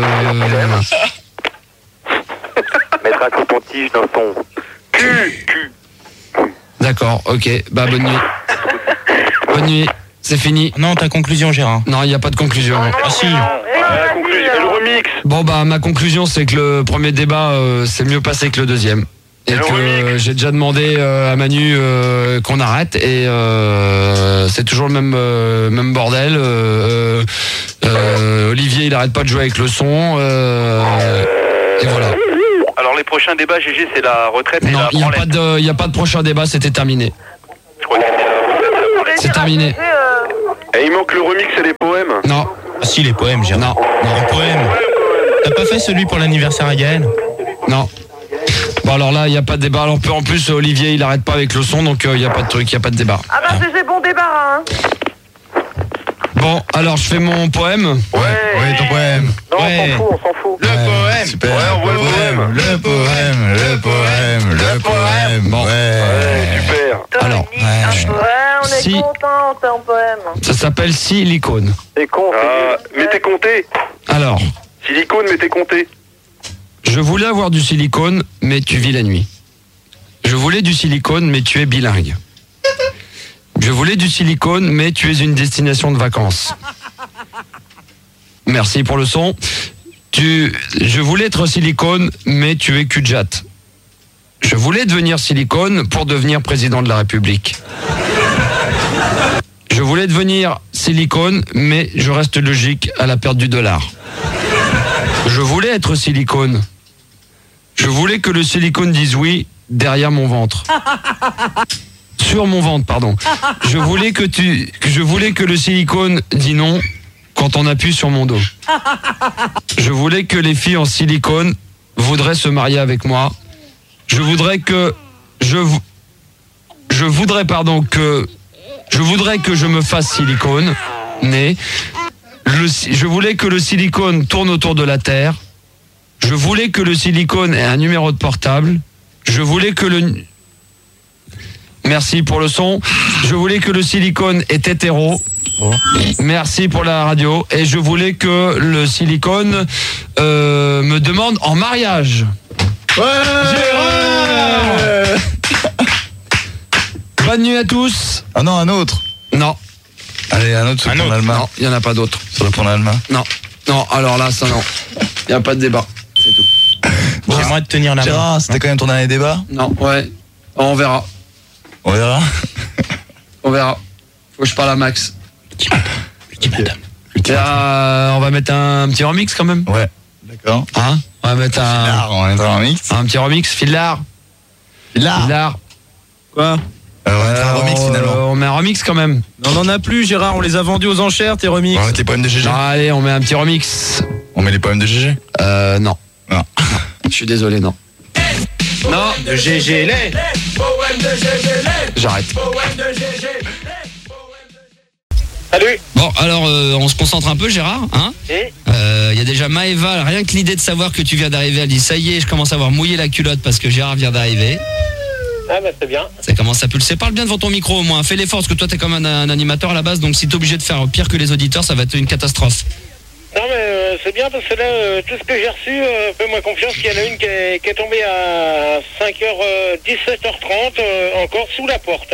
Mettre un coton-tige dans son cul, cul. D'accord, ok, bah bonne nuit. Bonne nuit, c'est fini. Non, ta conclusion, Gérard. Non, il n'y a pas de conclusion. Ah si. Eh, Ah, la vas-y, conclusion, alors. le remix. Bon bah ma conclusion c'est que le premier débat euh, c'est mieux passé que le deuxième. Et Le que remix. euh, j'ai déjà demandé euh, à Manu euh, qu'on arrête et euh, c'est toujours le même euh, même bordel. Euh, euh, Euh, Olivier, il arrête pas de jouer avec le son. Euh, et voilà. Alors les prochains débats, G G, c'est la retraite et Non, la il n'y a, branlette. pas de- y a pas de prochain débat, c'était terminé. Je crois que c'était la retraite. C'est terminé. Et il manque le remix et les poèmes. Non, Ah, si, les poèmes, Gérard. non, Les poèmes. T'as pas fait celui pour l'anniversaire à Gaël? non. Bon alors là, il n'y a pas de débat. Alors, en plus, Olivier, il arrête pas avec le son, donc il n'y a pas de truc, il n'y a pas de débat. Ah bah c'est bon débarras, hein. Bon, alors je fais mon poème. Ouais, ouais, ton poème. Non, Ouais. on s'en fout, on s'en fout. Le poème. Super. Ouais, on voit le poème. Le poème, le poème, le poème. Bon. Ouais. Ouais, super. Alors, Dominique, un ouais. poème. Ouais, on est Si. content, t'es en poème. Ça s'appelle Silicone. T'es con, ah, mais t'es compté. Alors, Silicone, mais t'es compté. je voulais avoir du silicone, mais tu vis la nuit. Je voulais du silicone, mais tu es bilingue. Je voulais du silicone, mais tu es une destination de vacances. Merci pour le son. Tu, je voulais être silicone, mais tu es cul-de-jatte. Je voulais devenir silicone pour devenir président de la République. Je voulais devenir silicone, mais je reste logique à la perte du dollar. Je voulais être silicone. Je voulais que le silicone dise oui derrière mon ventre. Sur mon ventre, pardon. Je voulais que tu, que je voulais que le silicone dise non quand on appuie sur mon dos. Je voulais que les filles en silicone voudraient se marier avec moi. Je voudrais que je vou- je voudrais pardon que je voudrais que je me fasse silicone, mais le, si- je voulais que le silicone tourne autour de la Terre. Je voulais que le silicone ait un numéro de portable. Je voulais que le... Merci pour le son. Je voulais que le silicone est hétéro. Merci pour la radio. Et je voulais que le silicone euh, me demande en mariage. Ouais. Bonne nuit à tous. Ah non, un autre. Non, Allez, un autre sur Un le pont autre. d'Alma. non, il n'y en a pas d'autres. Sur le pont d'Alma. Non, non, alors là, ça non. Il n'y a pas de débat. C'est tout. J'aimerais te tenir la main. Gérard, c'était quand même ton dernier débat? Non, ouais. On verra. On verra. On verra. Faut que je parle à Max. Petit madame. Petit madame. Et, euh, on va mettre un petit remix quand même. Ouais. D'accord. Hein, on va mettre un, Là, on est dans un mix. un petit remix. Filard. Là. Filard. Quoi Euh, on va mettre un remix finalement. On met un remix quand même. On n'en a plus, Gérard, on les a vendus aux enchères, tes remix. On va mettre les poèmes de G G. Non, allez, on met un petit remix. On met les poèmes de G G. Euh, non. Non. Je suis désolé, non. Non, De G G les. j'arrête. Salut. Bon, alors euh, on se concentre un peu, Gérard. Hein Et Euh, y a déjà Maëva, rien que l'idée de savoir que tu viens d'arriver, elle dit ça y est, je commence à avoir mouillé la culotte parce que Gérard vient d'arriver. Ah bah c'est bien. Ça commence à pulser. Parle bien devant ton micro au moins. Fais l'effort parce que toi t'es comme un, un animateur à la base, donc si t'es obligé de faire pire que les auditeurs, ça va être une catastrophe. Non mais euh, c'est bien parce que là, euh, tout ce que j'ai reçu, euh, fais-moi confiance qu'il y en a une qui est, qui est tombée à cinq heures dix-sept heures trente, euh, encore sous la porte.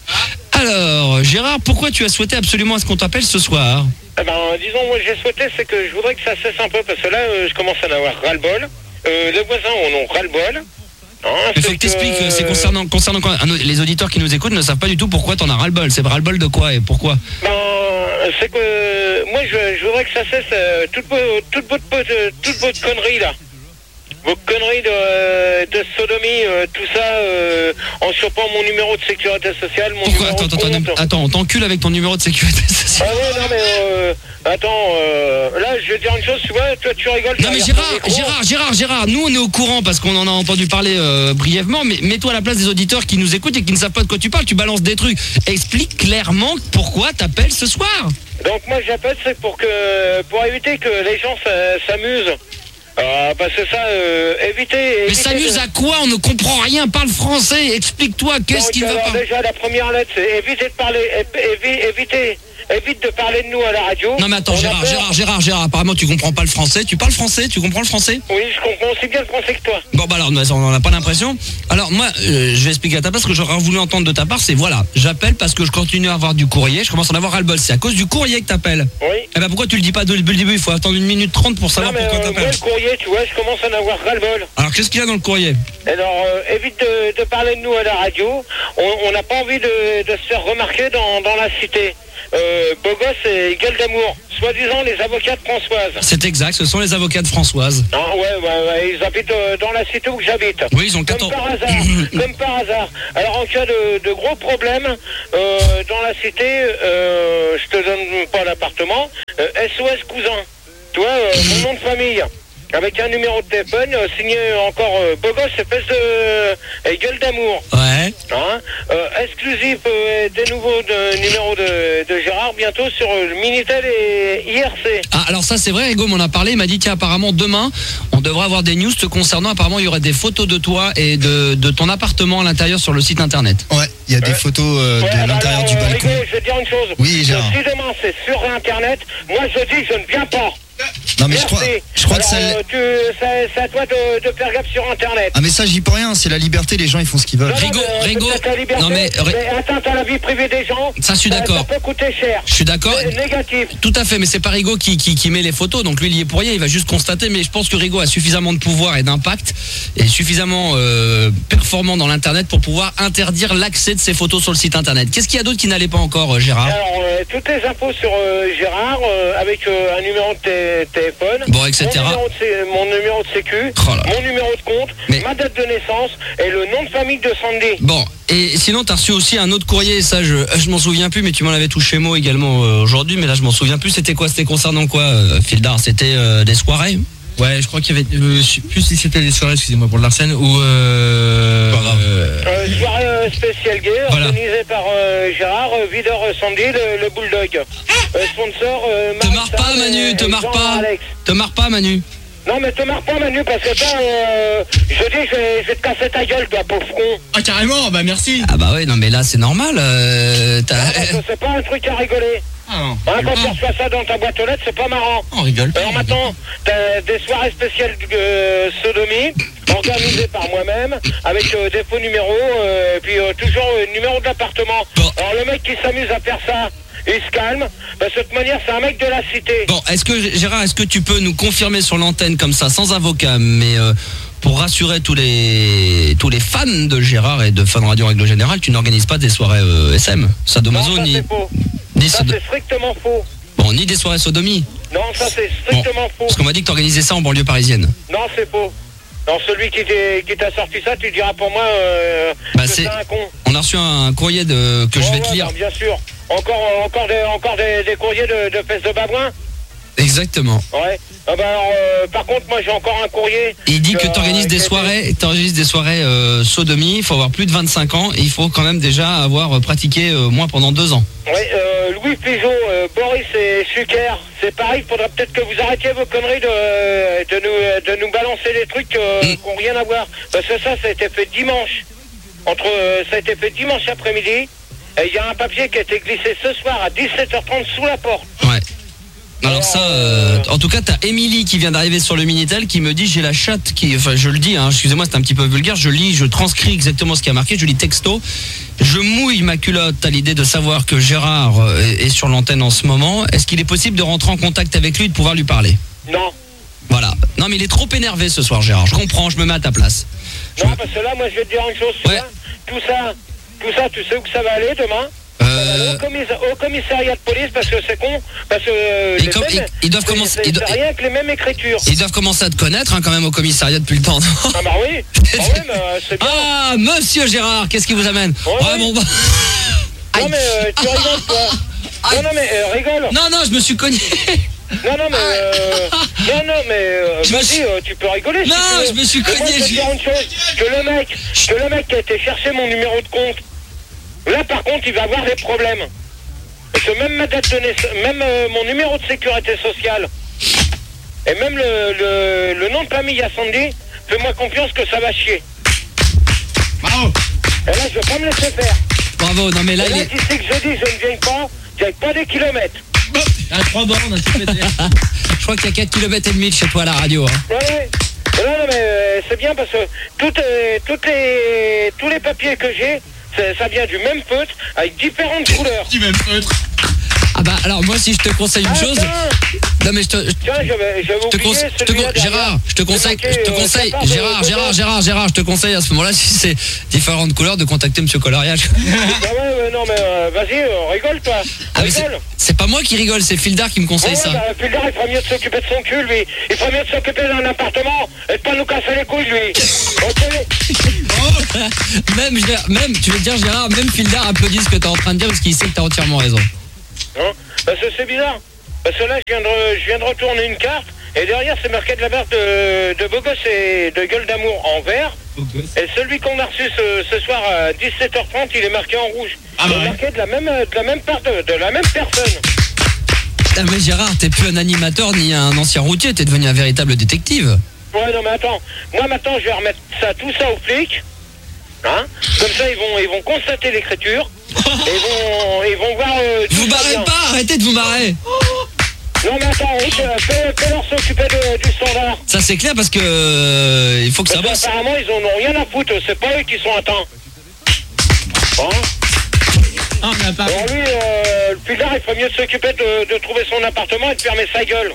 Alors, Gérard, pourquoi tu as souhaité absolument à ce qu'on t'appelle ce soir? Eh ben, disons, moi, j'ai souhaité, c'est que je voudrais que ça cesse un peu, parce que là, euh, je commence à en avoir ras-le-bol. Euh, les voisins en ont ras-le-bol. Hein, Il faut c'est que t'expliques, que- c'est concernant, concernant quoi? Ah non, les auditeurs qui nous écoutent ne savent pas du tout pourquoi t'en as ras-le-bol. C'est ras-le-bol de quoi et pourquoi? Ben, c'est que moi, je, je voudrais que ça cesse euh, toute, vo- toute, votre, euh, toute votre connerie, là. Vos conneries de, de sodomie, euh, tout ça, euh, en chopant mon numéro de sécurité sociale, mon Pourquoi? numéro Attends, de attends, compte. attends, attends, on t'encule avec ton numéro de sécurité sociale. Ah ouais, non, mais euh, attends, euh, là, je vais te dire une chose, tu vois, toi, tu rigoles. Non tu mais regardes Gérard, ton micro. Gérard, Gérard, Gérard, nous on est au courant parce qu'on en a entendu parler euh, brièvement, mais mets-toi à la place des auditeurs qui nous écoutent et qui ne savent pas de quoi tu parles, tu balances des trucs. Explique clairement pourquoi t'appelles ce soir. Donc moi j'appelle c'est pour que pour éviter que les gens s'a- s'amusent. Euh, parce que ça, euh, éviter. Mais éviter s'amuse de- à quoi? On ne comprend rien, parle français, explique-toi, qu'est-ce Donc, qui ne va alors, pas? déjà la première lettre c'est éviter de parler, évi- évi- éviter, évite de parler de nous à la radio. Non mais attends, On a Gérard, peur. Gérard, Gérard, Gérard, apparemment tu comprends pas le français, tu parles français, tu comprends le français? Oui, je comprends aussi bien le français que toi. Bon bah alors on n'en a pas l'impression. Alors moi euh, je vais expliquer à ta part ce que j'aurais voulu entendre de ta part, c'est voilà, j'appelle parce que je continue à avoir du courrier, je commence à en avoir ras-le-bol, c'est à cause du courrier que t'appelles. Oui. Eh ben pourquoi tu le dis pas depuis le début? Il faut attendre une minute trente pour savoir non mais pourquoi euh, moi t'appelles. le courrier, tu vois, je commence à en avoir ras-le-bol. Alors qu'est-ce qu'il y a dans le courrier? Alors, euh, évite de, de parler de nous à la radio. On on n'a pas envie de, de se faire remarquer dans, dans la cité. euh, beau gosse et gueule d'amour. Soi-disant les avocats de Françoise. C'est exact, ce sont les avocats de Françoise. Ah ouais, ouais, ouais, ils habitent euh, dans la cité où j'habite. Oui, ils ont quatorze... Comme par hasard, comme par hasard. Alors en cas de, de gros problèmes, euh, dans la cité, euh, je te donne pas l'appartement, euh, S O S cousin. Toi, euh, mon nom de famille. Avec un numéro de téléphone, euh, signé encore euh, beau gosse, espèce de euh, gueule d'amour. Ouais. Hein euh, exclusif euh, des nouveaux de, numéros de, de Gérard, bientôt sur euh, le Minitel et I R C. Ah, alors ça c'est vrai, Rigo m'en a parlé, il m'a dit tiens apparemment demain, on devrait avoir des news te concernant, apparemment il y aurait des photos de toi et de, de ton appartement à l'intérieur sur le site internet. Ouais, il y a des Ouais. photos euh, Ouais, de alors, l'intérieur du euh, balcon. Rigo, je vais te dire une chose. Oui, Gérard. Si demain c'est sur Internet, moi je dis je ne viens pas. Non mais je Merci. crois, je crois que Alors, ça... euh, tu- c'est c'est à toi de, de faire gaffe sur Internet. Ah mais ça j'y peux rien, c'est la liberté, les gens ils font ce qu'ils veulent. Non, non, Rigo, mais, euh, Rigo, c'est ta liberté, non, mais- mais atteinte à la vie privée des gens. Ça, je suis d'accord. Ça peut coûter cher. Je suis d'accord. C'est négatif. Tout à fait, mais c'est pas Rigo qui, qui, qui met les photos, donc lui il y est pour rien, il va juste constater, mais je pense que Rigo a suffisamment de pouvoir et d'impact, et suffisamment euh, performant dans l'internet pour pouvoir interdire l'accès de ces photos sur le site internet. Qu'est-ce qu'il y a d'autre qui n'allait pas encore, euh, Gérard? Alors, euh, toutes les infos sur euh, Gérard, euh, avec euh, un numéro de té- téléphone, Bon, et cetera. Mon numéro de, sé- mon numéro de sécu, Oh là. mon numéro de compte, Mais- ma date de naissance et le nom de famille de Sandy. Bon, et sinon t'as reçu aussi un autre courrier, ça je, je m'en souviens plus, mais tu m'en avais touché mot également euh, aujourd'hui, mais là je m'en souviens plus, c'était quoi? C'était concernant quoi, euh, Fildar? C'était euh, des soirées? Ouais, je crois qu'il y avait. Euh, je sais plus si c'était des soirées, excusez-moi pour le Larsen, ou. Euh, Pas grave. euh, Euh, soirée euh, spéciale gay, Voilà. organisée par euh, Gérard, euh, videur euh, Sandy, le, le Bulldog. Euh, sponsor, euh, Te Marissa marre pas et- Manu, te et marre Jean pas, Alex. te marre pas Manu. Non mais te marre pas Manu, parce que toi, euh, je dis, je vais, je vais te casser ta gueule, toi, pauvre con. Ah, carrément, bah merci. Ah bah ouais, non mais là c'est normal, euh, t'as- Parce que c'est pas un truc à rigoler. Ah non. Hein, quand tu reçois ça dans ta boîte aux lettres, c'est pas marrant. On rigole pas. Alors maintenant, t'as des soirées spéciales de euh, sodomie, organisées par moi-même, avec euh, des faux numéros, euh, et puis euh, toujours euh, numéro d'appartement. Bon. Alors le mec qui s'amuse à faire ça, il se calme, parce que de toute manière, c'est un mec de la cité. Bon, est-ce que Gérard, est-ce que tu peux nous confirmer sur l'antenne comme ça, sans avocat, mais euh, pour rassurer tous les tous les fans de Gérard et de Fun Radio en règle générale, tu n'organises pas des soirées euh, S M, Non, sadomaso ça ni c'est faux. ni, Ça sodo- c'est strictement faux. bon, ni des soirées sodomie. Non, ça c'est Bon, strictement faux. parce qu'on m'a dit que t'organisais ça en banlieue parisienne. Non, c'est faux. Non, celui qui t'est- qui t'a sorti ça, tu diras pour moi euh, Bah, que c'est- c'est un con. On a reçu un courrier de que je Ouais, vais te ouais, lire. non, bien sûr. Encore, encore, des, encore des, des courriers de, de fesses de babouin. Exactement. Ouais. Ah bah alors, euh, par contre, moi j'ai encore un courrier. Il dit que Euh, tu organises des qui était- soirées, t'organises des soirées euh, sodomie, il faut avoir plus de vingt-cinq ans et il faut quand même déjà avoir pratiqué euh, au moins pendant deux ans. Ouais, euh, Louis Pigeot, euh, Boris et Suker, c'est pareil, il faudrait peut-être que vous arrêtiez vos conneries de, de, nous, de nous balancer des trucs euh, Mm. qui n'ont rien à voir. Parce que ça, ça a été fait dimanche. Entre, euh, ça a été fait dimanche après-midi. Et il y a un papier qui a été glissé ce soir à dix-sept heures trente sous la porte. Ouais. Alors ça, euh, en tout cas, t'as Émilie qui vient d'arriver sur le Minitel qui me dit j'ai la chatte qui, enfin je le dis, hein, excusez-moi, c'est un petit peu vulgaire, je lis, je transcris exactement ce qui a marqué, je lis texto, je mouille ma culotte à l'idée de savoir que Gérard euh, est est sur l'antenne en ce moment. Est-ce qu'il est possible de rentrer en contact avec lui et de pouvoir lui parler? Non. Voilà. Non mais il est trop énervé ce soir, Gérard. Je comprends, je me mets à ta place. Je Non, me- parce que là, moi je vais te dire une chose, tu Ouais. vois, tout ça, tout ça, tu sais où que ça va aller demain? Ça va aller Euh, Au, commis- au commissariat de police, parce que c'est con, parce que euh, Et les comme- mêmes- ils- ils doivent c'est- commencer- c'est ils doivent- c'est rien que les mêmes écritures. Ils doivent commencer à te connaître hein, quand même au commissariat depuis le temps. non Ah bah oui, ah oui, mais euh, c'est bien. Ah, monsieur Gérard, qu'est-ce qui vous amène? Ouais, Ouais, ouais. bon, bah- Non mais euh, tu rigoles toi. Non non mais euh, rigole. Non, non, je me suis cogné. Non non mais euh, non non mais euh, Je me vas-y suis- euh, tu peux rigoler. si Non, tu veux. je me suis Mais moi, cogné, je vais te je- dire une chose, que le mec, que le mec qui a été chercher mon numéro de compte, là par contre il va avoir des problèmes. Parce que même ma date de naissance, même euh, mon numéro de sécurité sociale, et même le, le, le nom de famille à Sandy, fais-moi confiance que ça va chier. Bravo. Et là je vais pas me laisser faire. Bravo, non mais là Et il là est... d'ici que je dis je ne viens pas, j'aille pas des kilomètres. À trois bornes, à tout péter. Je crois qu'il y a quatre kilomètres et demi de chez toi à la radio. Hein. Ouais, ouais. Non, non, mais euh, c'est bien parce que toutes, euh, toutes les, tous les papiers que j'ai, c'est- ça vient du même feutre avec différentes couleurs. Du même feutre. Ah bah alors moi si je te conseille une chose, Attends, Non mais je te, Tiens, j'avais j'avais je te, oublié conse- je te celui-là con- derrière. Gérard, je te conseille, C'est marqué, je te euh, conseille, Cafard de Gérard, Bobo. Gérard, Gérard, Gérard, je te conseille à ce moment-là, si c'est différentes couleurs, de contacter Monsieur Coloriage. Ah ouais, ouais, non, mais euh, vas-y, euh, rigole, toi. Ah mais c'est, Rigole. c'est pas moi qui rigole, c'est Fildar qui me Ouais, conseille ouais, ça. bah, Fildar, il ferait mieux de s'occuper de son cul, lui. Il ferait mieux de s'occuper d'un appartement et de pas nous casser les couilles, lui. Ok. Même, Gérard- même, tu veux dire Gérard, même Fildar applaudit ce que t'es en train de dire parce qu'il sait que t'as entièrement raison. Hein Parce que c'est bizarre. Parce que là, je viens de, re- je viens de retourner une carte et derrière, c'est marqué de la merde de, de beau gosse et de gueule d'amour en vert. Et celui qu'on a reçu ce, ce soir à dix-sept heures trente, il est marqué en rouge. Ah il bah est ouais. marqué de la même, de la même part de, de la même personne. Ah mais Gérard, t'es plus un animateur ni un ancien routier, t'es devenu un véritable détective. Ouais, non, mais attends. Moi, maintenant, je vais remettre ça, tout ça aux flics. Hein Comme ça, ils vont, ils vont constater l'écriture. Et ils vont, ils vont voir... Euh, Vous tout ça barrez bien. pas, arrêtez de vous marrer. Non, mais attends, oui, euh, fais- fais-leur s'occuper de- du standard. Ça c'est clair parce que euh, il faut que ça Parce bosse. qu'apparemment, ils en ont rien à foutre. C'est pas eux qui sont atteints. Hein Ah, on a pas. Alors lui, euh, le plus tard, il ferait mieux de s'occuper de, de trouver son appartement et de fermer sa gueule.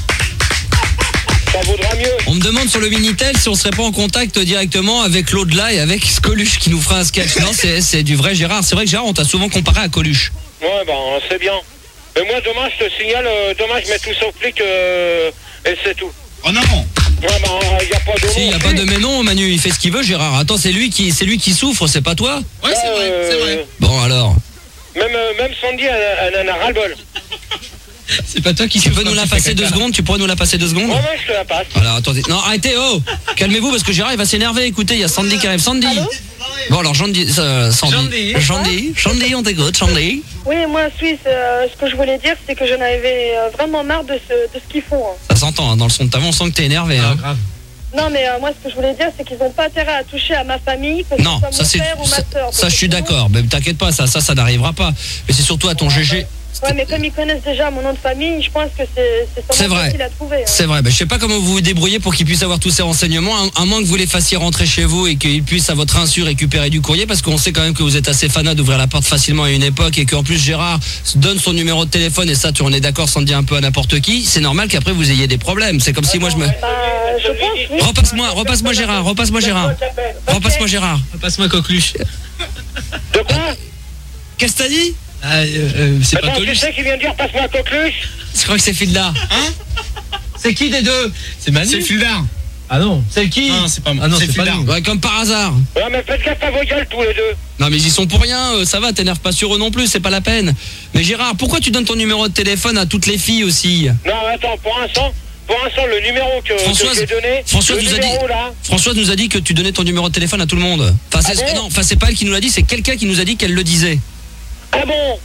Ça vaudra mieux. On me demande sur le Minitel si on serait pas en contact directement avec l'au-delà et avec Coluche qui nous fera un sketch. Non, c'est, c'est du vrai Gérard. C'est vrai que Gérard, on t'a souvent comparé à Coluche. Ouais, ben, c'est bien. Mais moi, demain, je te signale, euh, demain, je mets tout sur flic euh, et c'est tout. Oh non. Ouais, ben, il n'y a pas de Si, il nom. n'y a pas de mais non, Manu, il fait ce qu'il veut, Gérard. Attends, c'est lui qui, c'est lui qui souffre, c'est pas toi. Ouais, c'est vrai, c'est vrai. Euh, Bon, alors. Même, euh, même Sandy, elle, elle en a ras-le-bol. C'est pas toi qui Tu peux nous la passer deux secondes? Tu pourrais nous la passer deux secondes? Ouais, ouais, je te la passe. Alors, attendez. Non, arrêtez, oh! Calmez-vous parce que Gérard, il va s'énerver. Écoutez, il y a Sandy qui arrive. Sandy! Bon, alors, Sandy, euh, Sandy. Sandy, Sandy, on t'écoute, Sandy. Oui, moi, Suisse, euh, ce que je voulais dire, c'est que j'en avais euh, vraiment marre de ce, de ce qu'ils font. hein. Ça s'entend, hein, dans le son de ta voix, on sent que t'es énervé. Hein. grave. Non, mais euh, moi, ce que je voulais dire, c'est qu'ils n'ont pas intérêt à toucher à ma famille, que ce Non, soit ça mon c'est père ou ma ça, soeur. ça, je suis d'accord, mais t'inquiète pas, ça ça ça n'arrivera pas. Mais c'est surtout à ton G G. Ouais, mais comme ils connaissent déjà mon nom de famille, je pense que c'est c'est C'est sûrement vrai. facile à trouver. hein. C'est vrai, ben, je sais pas comment vous vous débrouillez pour qu'ils puissent avoir tous ces renseignements, à, à moins que vous les fassiez rentrer chez vous et qu'ils puissent à votre insu récupérer du courrier, parce qu'on sait quand même que vous êtes assez fanat d'ouvrir la porte facilement à une époque et qu'en plus Gérard donne son numéro de téléphone et ça tu en es d'accord sans dire un peu à n'importe qui, c'est normal qu'après vous ayez des problèmes. C'est comme si moi je me... Bah, je pense, oui. Repasse-moi, repasse-moi Gérard, repasse-moi Gérard. Repasse-moi Gérard. Passe-moi Coqueluche. De quoi Qu'est-ce que t'as dit? Ah, euh, euh, c'est pas Attends, tu Coluche. sais qu'il vient de dire passe-moi un coqueluche? Je crois que c'est Fildar. C'est qui des deux? C'est Manu. C'est Fildar. Ah non. C'est qui? Non, c'est pas moi. Ah non, c'est c'est pas Fildar. nous. Ouais, comme par hasard. Ouais, mais faites gaffe à vos gueules tous les deux. Non mais ils y sont pour rien, euh, ça va, t'énerve pas sur eux non plus, c'est pas la peine. Mais Gérard, pourquoi tu donnes ton numéro de téléphone à toutes les filles aussi? Non, attends, pour l'instant, pour l'instant, le numéro que, que Françoise- j'ai donné, Françoise le nous a dit- numéro là, Françoise nous a dit que tu donnais ton numéro de téléphone à tout le monde. Enfin, c'est, Ah bon non, enfin c'est pas elle qui nous l'a dit, c'est quelqu'un qui nous a dit qu'elle le disait. ah bon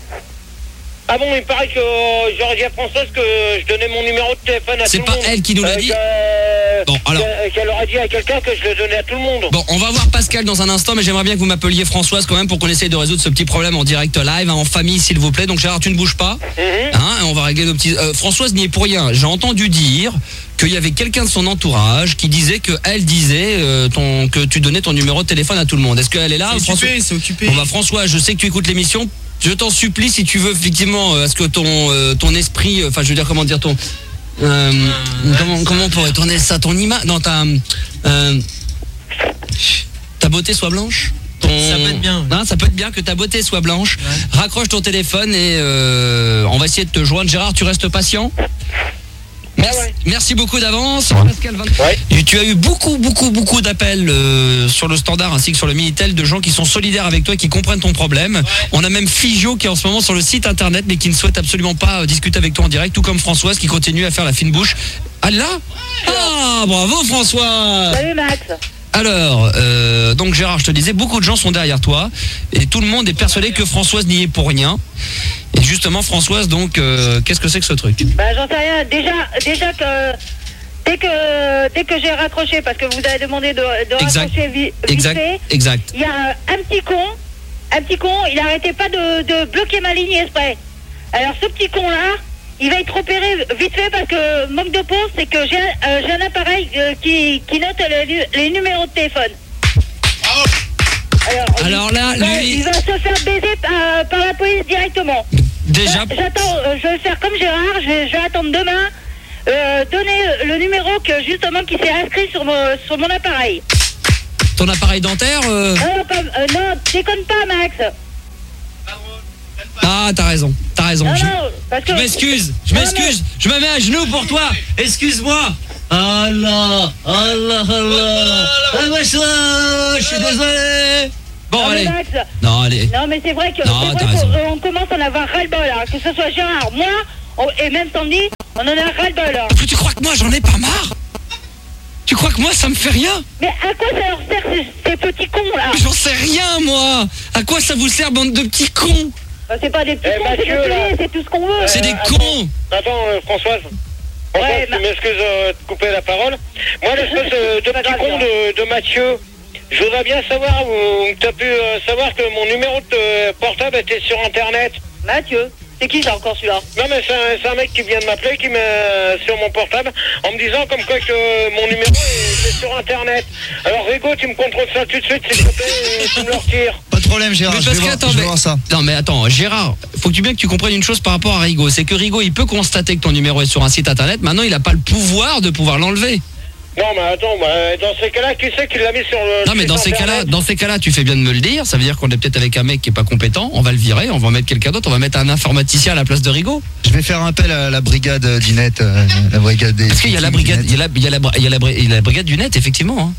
Ah bon, il paraît que euh, j'aurais dit à Françoise que je donnais mon numéro de téléphone à C'est tout pas le monde. elle qui nous l'a Euh, dit. que- Bon, alors. que- Qu'elle aurait dit à quelqu'un que je le donnais à tout le monde. Bon, on va voir Pascal dans un instant, mais j'aimerais bien que vous m'appeliez Françoise quand même pour qu'on essaye de résoudre ce petit problème en direct live, hein, en famille s'il vous plaît. Donc Gérard, tu ne bouges pas. Mhm. Hein, et on va régler nos petits... Euh, Françoise n'y est pour rien. J'ai entendu dire qu'il y avait quelqu'un de son entourage qui disait que elle disait euh, ton, que tu donnais ton numéro de téléphone à tout le monde. Est-ce qu'elle est là, C'est François occupé, c'est occupé. Bon bah François, je sais que tu écoutes l'émission. Je t'en supplie, si tu veux effectivement, euh, à ce que ton euh, ton esprit, enfin je veux dire comment dire ton euh, comment comment on pourrait tourner ça, ton image, non ta euh, ta beauté soit blanche. Ton... Ça peut être bien. Hein, ça peut être bien que ta beauté soit blanche. Raccroche ton téléphone et euh, on va essayer de te joindre. Gérard, tu restes patient. Merci, ouais. merci beaucoup d'avance. Pascal, vingt- Ouais. Et tu as eu beaucoup, beaucoup, beaucoup d'appels euh, sur le standard ainsi que sur le Minitel de gens qui sont solidaires avec toi, qui comprennent ton problème. On a même Figio qui est en ce moment sur le site internet mais qui ne souhaite absolument pas euh, discuter avec toi en direct, tout comme Françoise qui continue à faire la fine bouche. Ah là Ah, bravo François. Salut Max. Alors, euh, donc Gérard, je te disais, beaucoup de gens sont derrière toi et tout le monde est persuadé que Françoise n'y est pour rien. Et justement, Françoise, donc, euh, qu'est-ce que c'est que ce truc? Bah, j'en sais rien. Déjà, déjà que dès que dès que j'ai raccroché, parce que vous avez demandé de, de Exact. raccrocher vi- vite Exact, fait, exact. il y a un, un petit con, un petit con, il arrêtait pas de, de bloquer ma ligne exprès. Alors ce petit con là, il va être repéré vite fait parce que manque de peau, c'est que j'ai un- euh, j'ai un appareil euh, qui, qui note les, nu- les numéros de téléphone. Alors, Alors là, il va, lui- il va se faire baiser par, par la police directement. Déjà. J'attends, euh, je vais faire comme Gérard, je vais, je vais attendre demain, euh, donner le numéro que justement qui s'est inscrit sur mon, sur mon appareil. Ton appareil dentaire euh... Non, pas, euh, non, déconne pas, Max. Ah, t'as raison, t'as raison. Non, je non, parce que... je m'excuse, je Non, m'excuse, je me mets à genoux pour toi. Excuse-moi. Allah, Allah, Allah. Ah, machin, je suis désolé. Bon, non, mais allez. Max, Non, allez. non, mais c'est vrai que Non, c'est t'as vrai raison. qu'on on commence à en avoir ras-le-bol, hein, que ce soit Gérard, moi, on- et même Sandy, on en a ras-le-bol. Hein. Parce que tu crois que moi, j'en ai pas marre? Tu crois que moi, ça me fait rien? Mais à quoi ça leur sert ces, ces petits cons là? J'en sais rien, moi. À quoi ça vous sert, bande de petits cons? Bah, c'est pas des petits Eh, cons, c'est Mathieu, des là. clés, c'est tout ce qu'on veut. C'est des attends. cons. Attends, euh, Françoise. Françoise, Ouais, tu ma- m'excuses euh, de couper la parole. Moi, l'espèce de, de C'est pas petit grave, con de, de Mathieu, je voudrais bien savoir où tu as pu euh, savoir que mon numéro de euh, portable était sur Internet. Mathieu, c'est qui ça encore celui-là? Non, mais c'est un, c'est un mec qui vient de m'appeler, qui met euh, sur mon portable, en me disant comme quoi que euh, mon numéro est, est sur Internet. Alors, Rigo, tu me contrôles ça tout de suite, s'il te plaît, et tu me le retires. Pas de problème, Gérard. Mais Je parce vais, que, voir, attends, je vais mais- voir ça. Non mais attends, Gérard, faut que tu bien que tu comprennes une chose par rapport à Rigo, c'est que Rigo, il peut constater que ton numéro est sur un site internet. Maintenant, il n'a pas le pouvoir de pouvoir l'enlever. Non, mais attends, bah, dans ces cas-là, qui c'est qui l'a mis sur le. Non mais site dans ces Internet cas-là, dans ces cas-là, tu fais bien de me le dire. Ça veut dire qu'on est peut-être avec un mec qui est pas compétent. On va le virer, on va mettre quelqu'un d'autre, on va mettre un informaticien à la place de Rigo. Je vais faire appel à la brigade du net, euh, la brigade des. Parce qu'il y a la brigade, il y a la, il y a la, il y a la, bri- il y a la brigade du net, effectivement. Hein.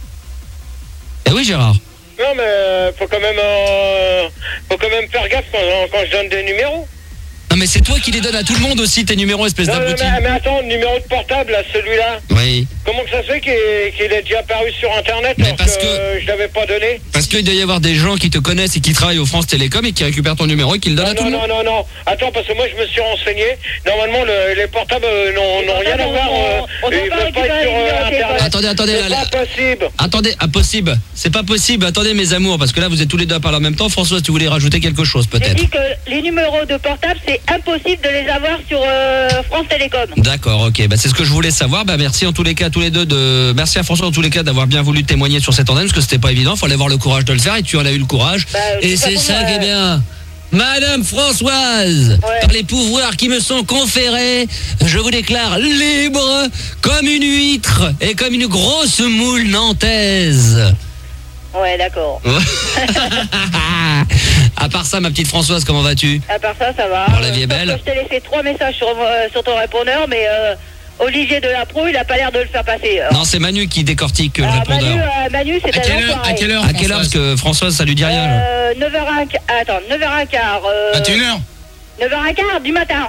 Eh oui, Gérard. Non, mais euh, faut quand même, euh, faut quand même faire gaffe quand, quand je donne des numéros. Non mais c'est toi qui les donnes à tout le monde aussi tes numéros, espèce Non, mais, d'abruti. mais attends, le numéro de portable, là, celui-là, Oui. comment que ça se fait qu'il qu'il est déjà apparu sur Internet Mais alors parce que, que- euh, je l'avais pas donné? Parce qu'il doit y avoir des gens qui te connaissent et qui travaillent au France Télécom et qui récupèrent ton numéro et qui le donnent Non, à tout non, le monde. non, non, non. Attends, parce que moi, je me suis renseigné. Normalement, le- les portables euh, n'ont n'ont rien à voir. euh, on doit ils pas peuvent pas être récupérer sur les numéros euh, de téléphone. Internet. Attendez, attendez, C'est là, pas là. possible. Attendez, impossible. C'est pas possible. Attendez, mes amours, parce que là, vous êtes tous les deux à parler en même temps. Françoise, tu voulais rajouter quelque chose, J'ai peut-être? dit que les numéros de portable, c'est impossible de les avoir sur euh, France Télécom. D'accord, ok. Bah, c'est ce que je voulais savoir. Bah, merci en tous les cas, tous les deux de. Merci à François en tous les cas d'avoir bien voulu témoigner sur cette antenne, parce que c'était pas évident. Fallait avoir le courage de le faire et tu en as eu le courage. Bah, de et toute c'est façon, ça qui est euh, bien. Madame Françoise, Ouais. par les pouvoirs qui me sont conférés, je vous déclare libre comme une huître et comme une grosse moule nantaise. Ouais, d'accord. À part ça, ma petite Françoise, comment vas-tu? À part ça, ça va. Bon, la vie est Sauf belle. que Je t'ai laissé trois messages sur, euh, sur ton répondeur, mais euh, Olivier Delapro, il a pas l'air de le faire passer. Alors, Non, c'est Manu qui décortique le alors, répondeur. Manu, euh, Manu, c'est À un quelle heure, enfoiré. à quelle heure, À quelle heure? Parce que Françoise, ça lui dit rien. là. euh, neuf heures un quart. Attends, neuf heures quinze. Euh, vingt et une heures. neuf heures quinze du matin.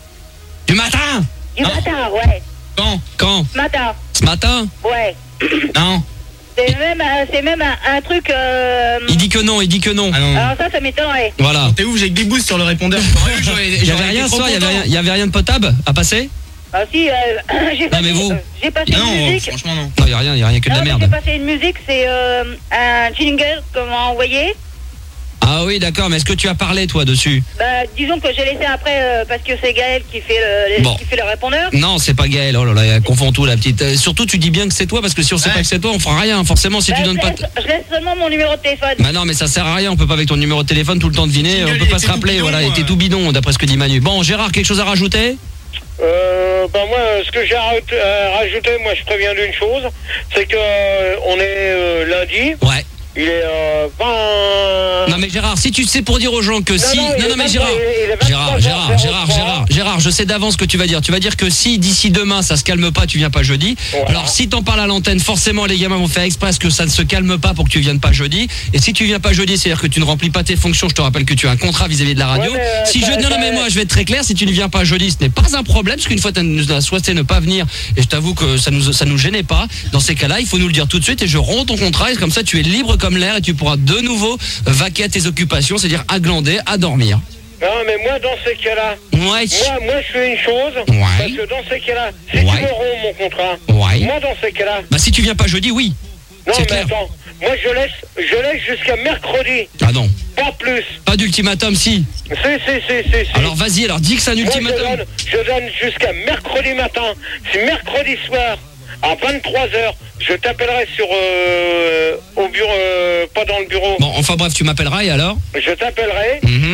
Du matin? Du Ah. matin, ouais. Quand? Quand? Matin, Ce matin? ouais. Non. C'est même, un- c'est même un, un truc. Euh... Il dit que non, il dit que non. Ah non. Alors ça, ça m'étonnerait. Voilà. T'es ouf, j'ai que des boosts sur le répondeur. Il y avait rien ce soir, il y avait rien, il y avait rien de potable à passer? Ah si, euh, j'ai Non, passé, mais vous euh, j'ai passé Non, une musique. franchement non. Non, il y a rien, il y a rien que de Non, la mais merde. j'ai passé une musique, c'est euh, un jingle qu'on m'a envoyé. Ah oui, d'accord, mais est-ce que tu as parlé toi dessus? Bah, disons que j'ai laissé après euh, parce que c'est Gaël qui fait le, Bon. qui fait le répondeur. Non, c'est pas Gaël. Oh là là, elle confond tout la petite. Euh, surtout, tu dis bien que c'est toi parce que si on sait Ouais. pas que c'est toi, on fera rien. Forcément, si Bah, tu je, donnes pas. laisse, t- je laisse seulement mon numéro de téléphone. Bah non, mais ça sert à rien. On peut pas avec ton numéro de téléphone tout le temps deviner. Jingle, On peut il pas se était tout rappeler. bidon, Voilà, il était euh. tout bidon d'après ce que dit Manu. Bon, Gérard, quelque chose à rajouter? Euh, ben moi, ce que j'ai à rajout- à rajouter, moi, je préviens d'une chose, c'est que euh, on est euh, lundi. Ouais. Il est euh, vingt. Non mais Gérard, si tu sais pour dire aux gens que si... non, il Non, est non mais vingt-trois, Gérard, il est vingt-trois Gérard, heures Gérard, zéro Gérard, trois. Gérard, Gérard, je sais d'avance ce que tu vas dire. Tu vas dire que si d'ici demain ça se calme pas, tu viens pas jeudi. Voilà. Alors si t'en parles à l'antenne, forcément les gamins vont faire exprès que ça ne se calme pas pour que tu viennes pas jeudi. Et si tu viens pas jeudi, c'est-à-dire que tu ne remplis pas tes fonctions. Je te rappelle que tu as un contrat vis-à-vis de la radio. Ouais, mais, euh, si ça- je non, non ça- mais moi je vais être très clair. Si tu ne viens pas jeudi, ce n'est pas un problème parce qu'une fois tu as souhaité ne pas venir et je t'avoue que ça nous ça nous gênait pas. Dans ces cas-là, il faut nous le dire tout de suite et je romps ton contrat et comme ça tu es libre comme l'air et tu pourras de nouveau vaquer à tes occupations, c'est-à-dire à glander, à dormir. Non, mais moi, dans ces cas-là, Ouais. moi, moi, je fais une chose, Ouais. parce que dans ces cas-là, si Ouais. tu me romps mon contrat, Ouais. moi, dans ces cas-là, Bah si tu viens pas jeudi, oui. non, C'est mais clair. attends, moi, je laisse, je laisse jusqu'à mercredi, Ah non, pas plus. pas d'ultimatum si. Si, si, si, si, si. Alors vas-y, alors dis que c'est un Moi, je ultimatum. donne, je donne jusqu'à mercredi matin. Si mercredi soir, à vingt-trois heures, je t'appellerai sur euh, au bureau, euh, pas dans le bureau. Bon, enfin bref, tu m'appelleras et alors? Je t'appellerai Mhm. et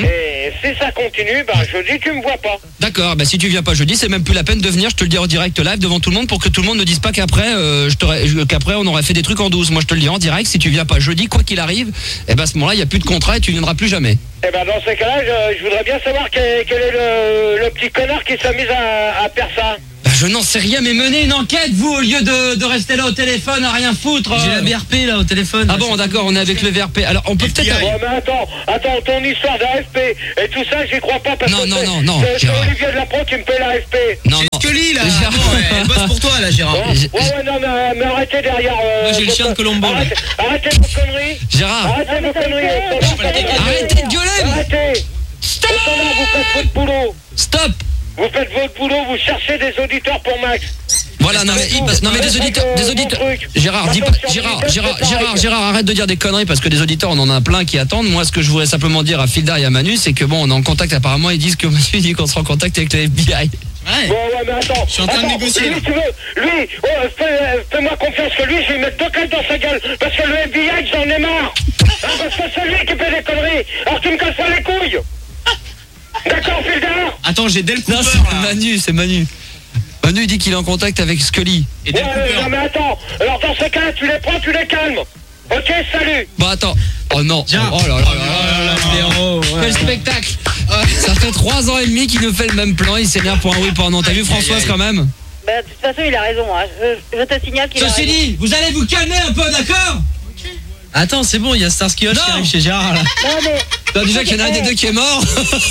Et si ça continue, ben jeudi tu me vois pas. D'accord, bah si tu viens pas jeudi, c'est même plus la peine de venir, je te le dis en direct live devant tout le monde pour que tout le monde ne dise pas qu'après euh, je t'aurais- je- qu'après on aurait fait des trucs en douce. Moi je te le dis en direct, si tu viens pas jeudi, quoi qu'il arrive, et ben à ce moment-là, il y a plus de contrat et tu viendras plus jamais. Et ben dans ces cas-là, je, je voudrais bien savoir quel, quel est le, le petit connard qui s'est mis à, à faire ça. Bah, je n'en sais rien, mais menez une enquête, vous, au lieu de, de rester là au téléphone à rien foutre. J'ai la V R P là au téléphone. Ah bon, d'accord, on est avec le V R P. Alors on peut peut-être... Ouais, mais attends, attends, ton histoire d'A F P et tout ça, j'y crois pas parce Non, que non, c'est- non, non, c'est- c'est Gérard. Olivier Delapro qui me paye l'A F P. Non, J'ai non. Scully là. Gérard. Bon, ouais, elle bosse pour toi là, Gérard. Ouais, ouais, ouais, non, mais, mais arrêtez derrière. euh, Moi, j'ai le vos chien de con- Colombo, là. Arrêtez, arrêtez vos conneries. Gérard, Arrêtez vos conneries. arrêtez de gueuler. Arrêtez. Stop. Au standard, vous faites votre boulot. Stop. Vous faites votre boulot, vous cherchez des auditeurs pour Max. Voilà, non mais, non mais des auditeurs, des auditeurs. Gérard, dis pas, Gérard, Gérard, Gérard, Gérard, arrête de dire des conneries parce que des auditeurs, on en a plein qui attendent. Moi, ce que je voudrais simplement dire à Filda et à Manu, c'est que bon, on est en contact apparemment. Ils disent que Manu dit qu'on sera en contact avec le F B I. Ouais. Bon, ouais, mais attends. Je suis en train de attends, négocier, Lui, là. tu veux, lui, oh, fais- fais-moi confiance que lui, je vais lui mettre deux cales dans sa gueule. Parce que le F B I, j'en ai marre. Hein, parce que c'est lui qui fait des conneries. Alors tu me casses pas les couilles. D'accord, Filda? Attends, j'ai Del Cooper Non, c'est là. Manu, c'est Manu. Manu dit qu'il est en contact avec Scully. Et Del Ouais, Cooper. non, mais attends. Alors dans ce cas, tu les prends, tu les calmes. Ok, salut. Bon, attends. Oh non. Tiens. Oh là là là là là. Héros, Quel spectacle. Ça fait trois ans et demi qu'il nous fait le même plan. Il s'énerve pour un oui, pour un non. T'as vu Françoise quand même? Bah, de toute façon, il a raison. Hein. Je, je te signale qu'il a Ceci raison. dit, vous allez vous calmer un peu, d'accord? Attends, c'est bon, il y a Starsky Hutch Non. qui arrive chez Gérard là. Non, mais... Bah, déjà qu'il y en a un des deux qui est mort.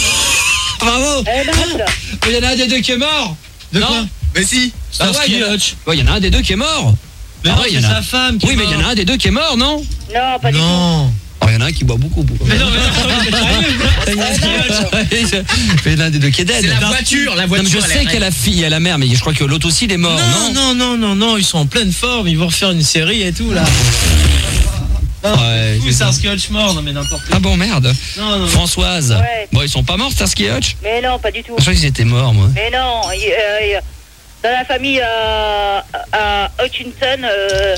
Bravo. Eh, Max, Il y en a un des deux qui est mort. De Non. quoi? Mais si, Ah ouais, Starsky il y en a- Hutch. Ouais, il y en a un des deux qui est mort. Mais Ah non, ouais, il y c'est en a- sa femme qui Oui, est mais il y en a un des deux qui est mort, non? non, pas du tout. Non. Oh, il y en a un qui boit beaucoup. beaucoup. Mais non, mais non, mais sérieux. Mais l'un des deux qui est dead. C'est la voiture, la Non, mais voiture. je elle sais est- qu'il y a la fille, il y a la mère, mais je crois que l'autre aussi, il est mort, non? Non, non, non, non, non, ils sont en pleine forme, ils vont refaire une série et tout là. Ouais, Ou c'est ça. Starsky Hutch mort, non mais n'importe quoi. Ah bon, merde. Non, non. Françoise. Ouais. Bon, ils sont pas morts, Starsky et Hutch? Mais non, pas du tout. Je crois qu'ils étaient morts, moi. Mais non, il- euh, il- dans la famille euh, à Hutchinson, euh,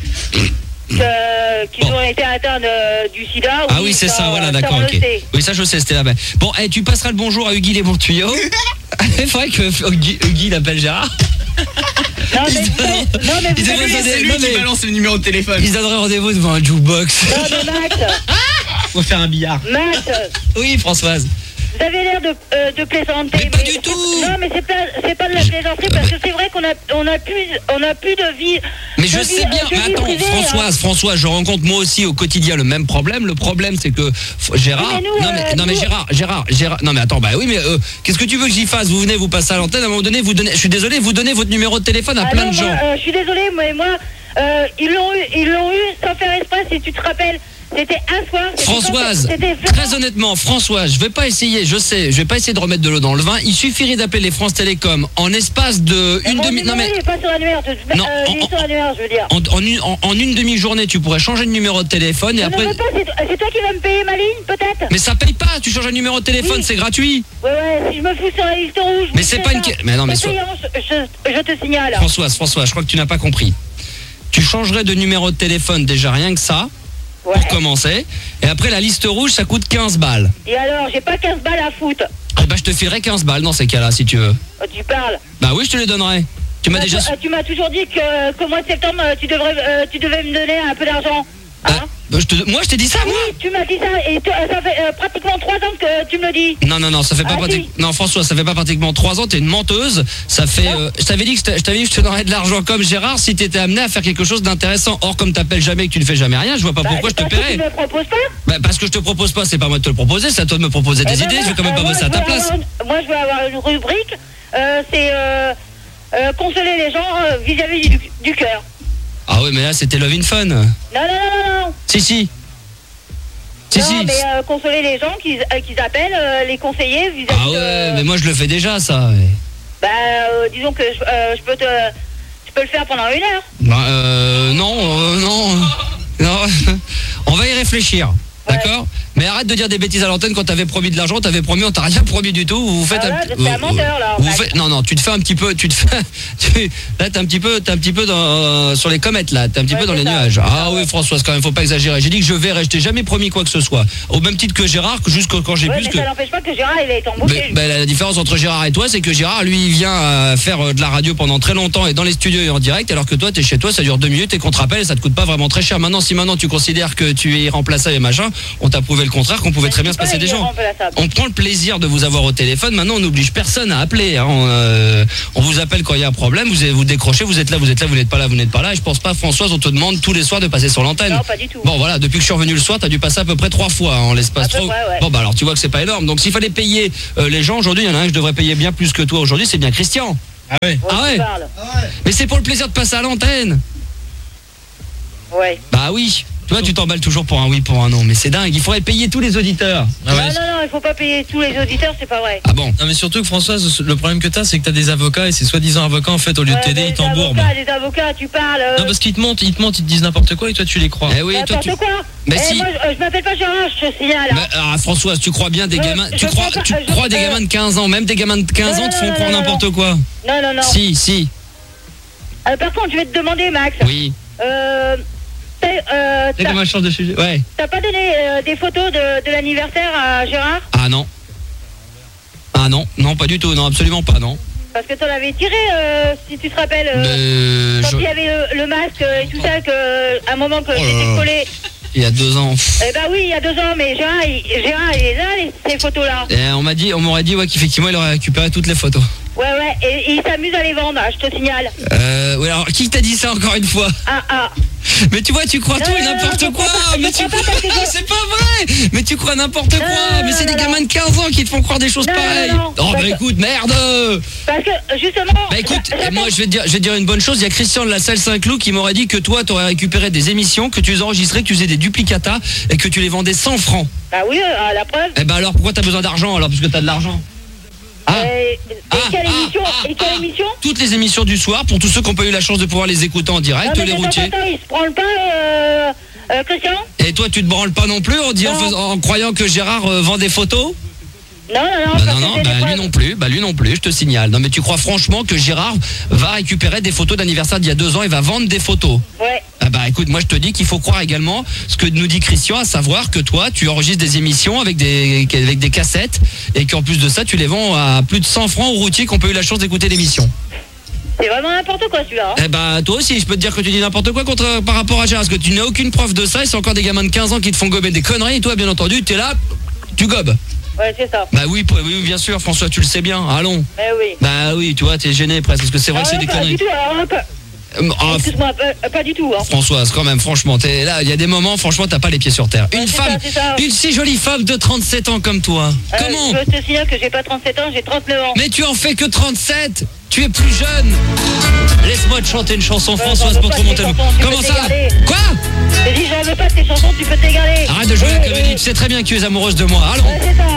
que- qu'ils Bon. ont été atteints de- du sida. Ah oui, c'est ça, voilà, d'accord, on le ok. sait. Oui, ça, je sais, c'était là-bas. Bon, eh, tu passeras le bonjour à Huggy les bons tuyaux. Il faudrait que Huggy, Huggy il appelle Gérard. Non, mais, Il non, mais il vous devrait avez... donner- C'est lui non, qui mais- balance le numéro de téléphone. Ils donneraient rendez-vous devant un jukebox. Non, mais Max, Faut faire un billard. Max, Oui, Françoise. vous avez l'air de, euh, de plaisanter. Mais pas du tout. Non, mais c'est pas, c'est pas de la plaisanterie parce que c'est vrai qu'on a, on a plus, on a plus de vie. Mais de je vie- sais bien, de mais vie attends, privée, hein. Françoise, Françoise, je rencontre moi aussi au quotidien le même problème. Le problème, c'est que F- Gérard, Oui, mais nous, non mais, euh, non mais nous- Gérard, Gérard, Gérard, non mais attends, bah oui, mais euh, qu'est-ce que tu veux que j'y fasse? Vous venez, vous passez à l'antenne, à un moment donné, vous donnez, je suis désolé, vous donnez votre numéro de téléphone à Ah plein non, de moi, gens. euh, je suis désolée, mais moi, euh, ils l'ont eu, ils l'ont eu sans faire exprès. Si tu te rappelles, c'était un soir. c'était Françoise, pas- c'était très honnêtement, Françoise, je vais pas essayer, je sais, je vais pas essayer de remettre de l'eau dans le vin. Il suffirait d'appeler les France Télécom en espace de Mais une mon demi, non numéro, mais il est pas sur l'annuaire. de- Non, euh, il est en- sur l'annuaire, je veux dire. en, en une, en- en une demi-journée, tu pourrais changer de numéro de téléphone et Je après. ne veux pas, c'est c'est toi qui vas me payer ma ligne, peut-être. Mais ça paye pas, tu changes un numéro de téléphone, Oui. c'est gratuit. Ouais, ouais, si je me fous sur la liste rouge. Mais je c'est sais pas une que- mais non, mais C'est so- payant, je, je- je te signale. Françoise, Françoise, je crois que tu n'as pas compris. Tu changerais de numéro de téléphone déjà rien que ça, Ouais. pour commencer. Et après, la liste rouge, ça coûte quinze balles. Et alors, j'ai pas quinze balles à foutre. Eh ben, je te filerai quinze balles dans ces cas-là, si tu veux. Oh, tu parles. Bah oui, je te les donnerai. Tu m'as Ah, déjà... tu- ah, Tu m'as toujours dit que qu'au mois de septembre, euh, tu, devrais, euh, tu devais me donner un peu d'argent. Hein? Ah, bah, je te- Moi, je t'ai dit ça, moi Oui, tu m'as dit ça. Et toi, ça fait euh, pratiquement trois ans que tu me le dis. Non, non, non, ça fait pas Ah, pratiquement... si. Non, François, ça fait pas pratiquement trois ans, t'es une menteuse. Ça fait... euh, Je t'avais dit que je t'a- je t'avais dit que je te donnerais de l'argent comme Gérard si t'étais amené à faire quelque chose d'intéressant. Or, comme t'appelles jamais et que tu ne fais jamais rien, je vois pas Bah, pourquoi je te parce que paierais. Tu me proposes pas. Bah, parce que je te propose pas, c'est pas moi de te le proposer, c'est à toi de me proposer des Eh ben, idées, moi, je vais quand même euh, pas moi, bosser à je ta veux place. avoir une- Moi, je veux avoir une rubrique. euh, c'est euh, euh, consoler les gens euh, vis-à-vis du, du cœur. Ah oui, mais là, c'était Love in Fun. Non, non, non, non, non. Si, si. Si, non, si. mais euh, consoler les gens qui, euh, qui appellent, euh, les conseillers vis-à-vis Ah ouais, de... mais moi je le fais déjà ça. ouais. Bah, euh, disons que je, euh, je peux te... Je peux le faire pendant une heure. Bah euh, non, euh, non, non. On va y réfléchir, Ouais. d'accord? Mais arrête de dire des bêtises à l'antenne quand t'avais promis de l'argent, t'avais promis, on t'a rien promis du tout. Vous faites Ah, là, un, c'est un menteur, là, en vous fait. faites- non non, tu te fais un petit peu, tu te fais, tu, là t'es un petit peu, t'es un petit peu dans, euh, sur les comètes là, t'es un petit Ouais, peu dans c'est les ça, nuages. c'est Ah ça, oui, ouais. Françoise, quand même, faut pas exagérer. J'ai dit que je verrai, je t'ai jamais promis quoi que ce soit. Au même titre que Gérard, que juste quand quand j'ai Ouais, vu mais ce que. ça n'empêche pas que Gérard, il va être embauché. Mais, bah, la différence entre Gérard et toi, c'est que Gérard, lui, il vient euh, faire euh, de la radio pendant très longtemps et dans les studios et en direct, alors que toi, t'es chez toi, ça dure deux minutes et qu'on te rappelle et ça te coûte pas vraiment très cher. Maintenant, si maintenant tu considères que tu es irremplaçable et machin, on t'a prouvé le contraire, qu'on pouvait très bien se passer des gens. On prend le plaisir de vous avoir au téléphone. Maintenant, on n'oblige personne à appeler. Hein. On, euh, on vous appelle quand il y a un problème. Vous vous décrochez. Vous êtes là, vous êtes là, vous n'êtes pas là, vous n'êtes pas là. Et je pense pas, Françoise, on te demande tous les soirs de passer sur l'antenne. Non, pas du tout. Bon, voilà. Depuis que je suis revenu le soir, t'as dû passer à peu près trois fois hein, en l'espace À peu trop. près, ouais. Bon, bah alors tu vois que c'est pas énorme. Donc s'il fallait payer euh, les gens aujourd'hui, il y en a un que je devrais payer bien plus que toi aujourd'hui. C'est bien Christian. Ah ouais. Ah ouais. Mais c'est pour le plaisir de passer à l'antenne. Ouais. Bah oui. Tu vois, tu t'emballes toujours pour un oui, pour un non. Mais c'est dingue. Il faudrait payer tous les auditeurs. Ah ouais. Non, non, non, il faut pas payer tous les auditeurs, c'est pas vrai. Ah bon. Non mais surtout que Françoise, le problème que t'as, c'est que t'as des avocats et ces soi-disant avocats, en fait, au lieu de Ouais, t'aider, mais ils les t'embourbent. avocats, les avocats, tu parles. euh, Non parce qu'ils te montent, ils te montent, ils te disent n'importe quoi et toi tu les crois. Eh oui, toi N'importe tu. quoi. Mais Eh, si. moi, je, je m'appelle pas Gérard, je te signale. Mais, ah, Françoise, tu crois bien des Euh, gamins, tu je crois, crois pas, tu je- crois des euh, gamins de quinze ans, même des gamins de quinze non, ans te non, font non, croire non, n'importe quoi. Non, non, non. Si, si, Euh, par contre, je vais te demander, Max. oui. Euh, t'as, euh, C'est t'as- comme un change de sujet. Ouais. t'as pas donné euh, des photos de, de l'anniversaire à Gérard? Ah non. Ah non, non, pas du tout, non, absolument pas, non. Parce que t'en avais tiré, euh, si tu te rappelles, euh, Mais quand je- il y avait le, le masque euh, et tout ça, que, à un moment que Oh là j'étais là. collé. il y a deux ans. Eh ben oui, il y a deux ans, mais Gérard, il, Gérard, il est là, les- ces photos-là. Et on m'a dit, on m'aurait dit ouais qu'effectivement il aurait récupéré toutes les photos. Ouais, ouais, et, et il s'amuse à les vendre, hein, je te signale. Euh, ouais, alors qui t'a dit ça encore une fois? Ah, ah. Mais tu vois, tu crois Non, tout et non, non, n'importe je quoi. crois pas, je Mais tu crois pas crois, parce que je- c'est pas vrai. Mais tu crois n'importe quoi. non, Mais c'est non, des non. gamins de quinze ans qui te font croire des choses Non, non, pareilles. non, Oh parce bah que- écoute, merde. Parce que, justement... Bah écoute, j'a- moi je vais te dire, je vais te dire une bonne chose. Il y a Christian de la salle Saint-Cloud qui m'aurait dit que toi t'aurais récupéré des émissions, que tu les enregistrais, que tu faisais des duplicata et que tu les vendais cent francs. Bah oui, euh, la preuve. Eh ben alors pourquoi t'as besoin d'argent alors puisque t'as de l'argent? Ah. Et, et Ah, quelle ah, émission ah, Et quelle ah. émission Toutes les émissions du soir pour tous ceux qui n'ont pas eu la chance de pouvoir les écouter en direct, Non, mais les attends, routiers. attends, il se branle pas, euh, euh, Christian? Et toi tu te branles pas non plus en, disant- Non. en, faisant- en croyant que Gérard euh, vend des photos? Non, non, non, Bah parce non, que non, j'ai bah des lui preuves. non plus, bah lui non plus, je te signale. Non mais tu crois franchement que Gérard va récupérer des photos d'anniversaire d'il y a deux ans et va vendre des photos? Ouais. Ah bah écoute, moi je te dis qu'il faut croire également ce que nous dit Christian, à savoir que toi tu enregistres des émissions avec des, avec des cassettes et qu'en plus de ça tu les vends à plus de cent francs aux routiers qui n'ont pas eu la chance d'écouter l'émission. C'est vraiment n'importe quoi, celui-là. hein. Eh bah toi aussi je peux te dire que tu dis n'importe quoi contre, par rapport à Gérard, parce que tu n'as aucune preuve de ça et c'est encore des gamins de quinze ans qui te font gober des conneries et toi bien entendu t'es là, tu gobes. Ouais, c'est ça. Bah oui, oui, oui, bien sûr François, tu le sais bien, allons. Mais oui. Bah oui, tu vois, t'es gêné presque, parce que c'est vrai que Ah c'est ouais, des pas conneries. du tout, alors, hein, pas- Euh, ah, Excuse-moi, pas, pas du tout. Hein. Françoise, quand même, franchement, t'es là, il y a des moments, franchement, t'as pas les pieds sur terre. Ouais, Une c'est femme, ça, c'est ça. une si jolie femme de trente-sept ans comme toi. Euh, Comment? Je te signale que j'ai pas trente-sept ans, j'ai trente-neuf ans. Mais tu en fais que trente-sept. Tu es plus jeune. Laisse-moi te chanter une chanson, Ouais, Françoise, j'en veux pour pas te de remonter tes le... chansons, tu Comment peux ça? t'égaler. Quoi? J'ai dit, j'en veux pas de tes chansons, tu peux t'égaler. Arrête de jouer à la Et- comédie, et- tu sais très bien que tu es amoureuse de moi. Allons. Ouais, c'est ça.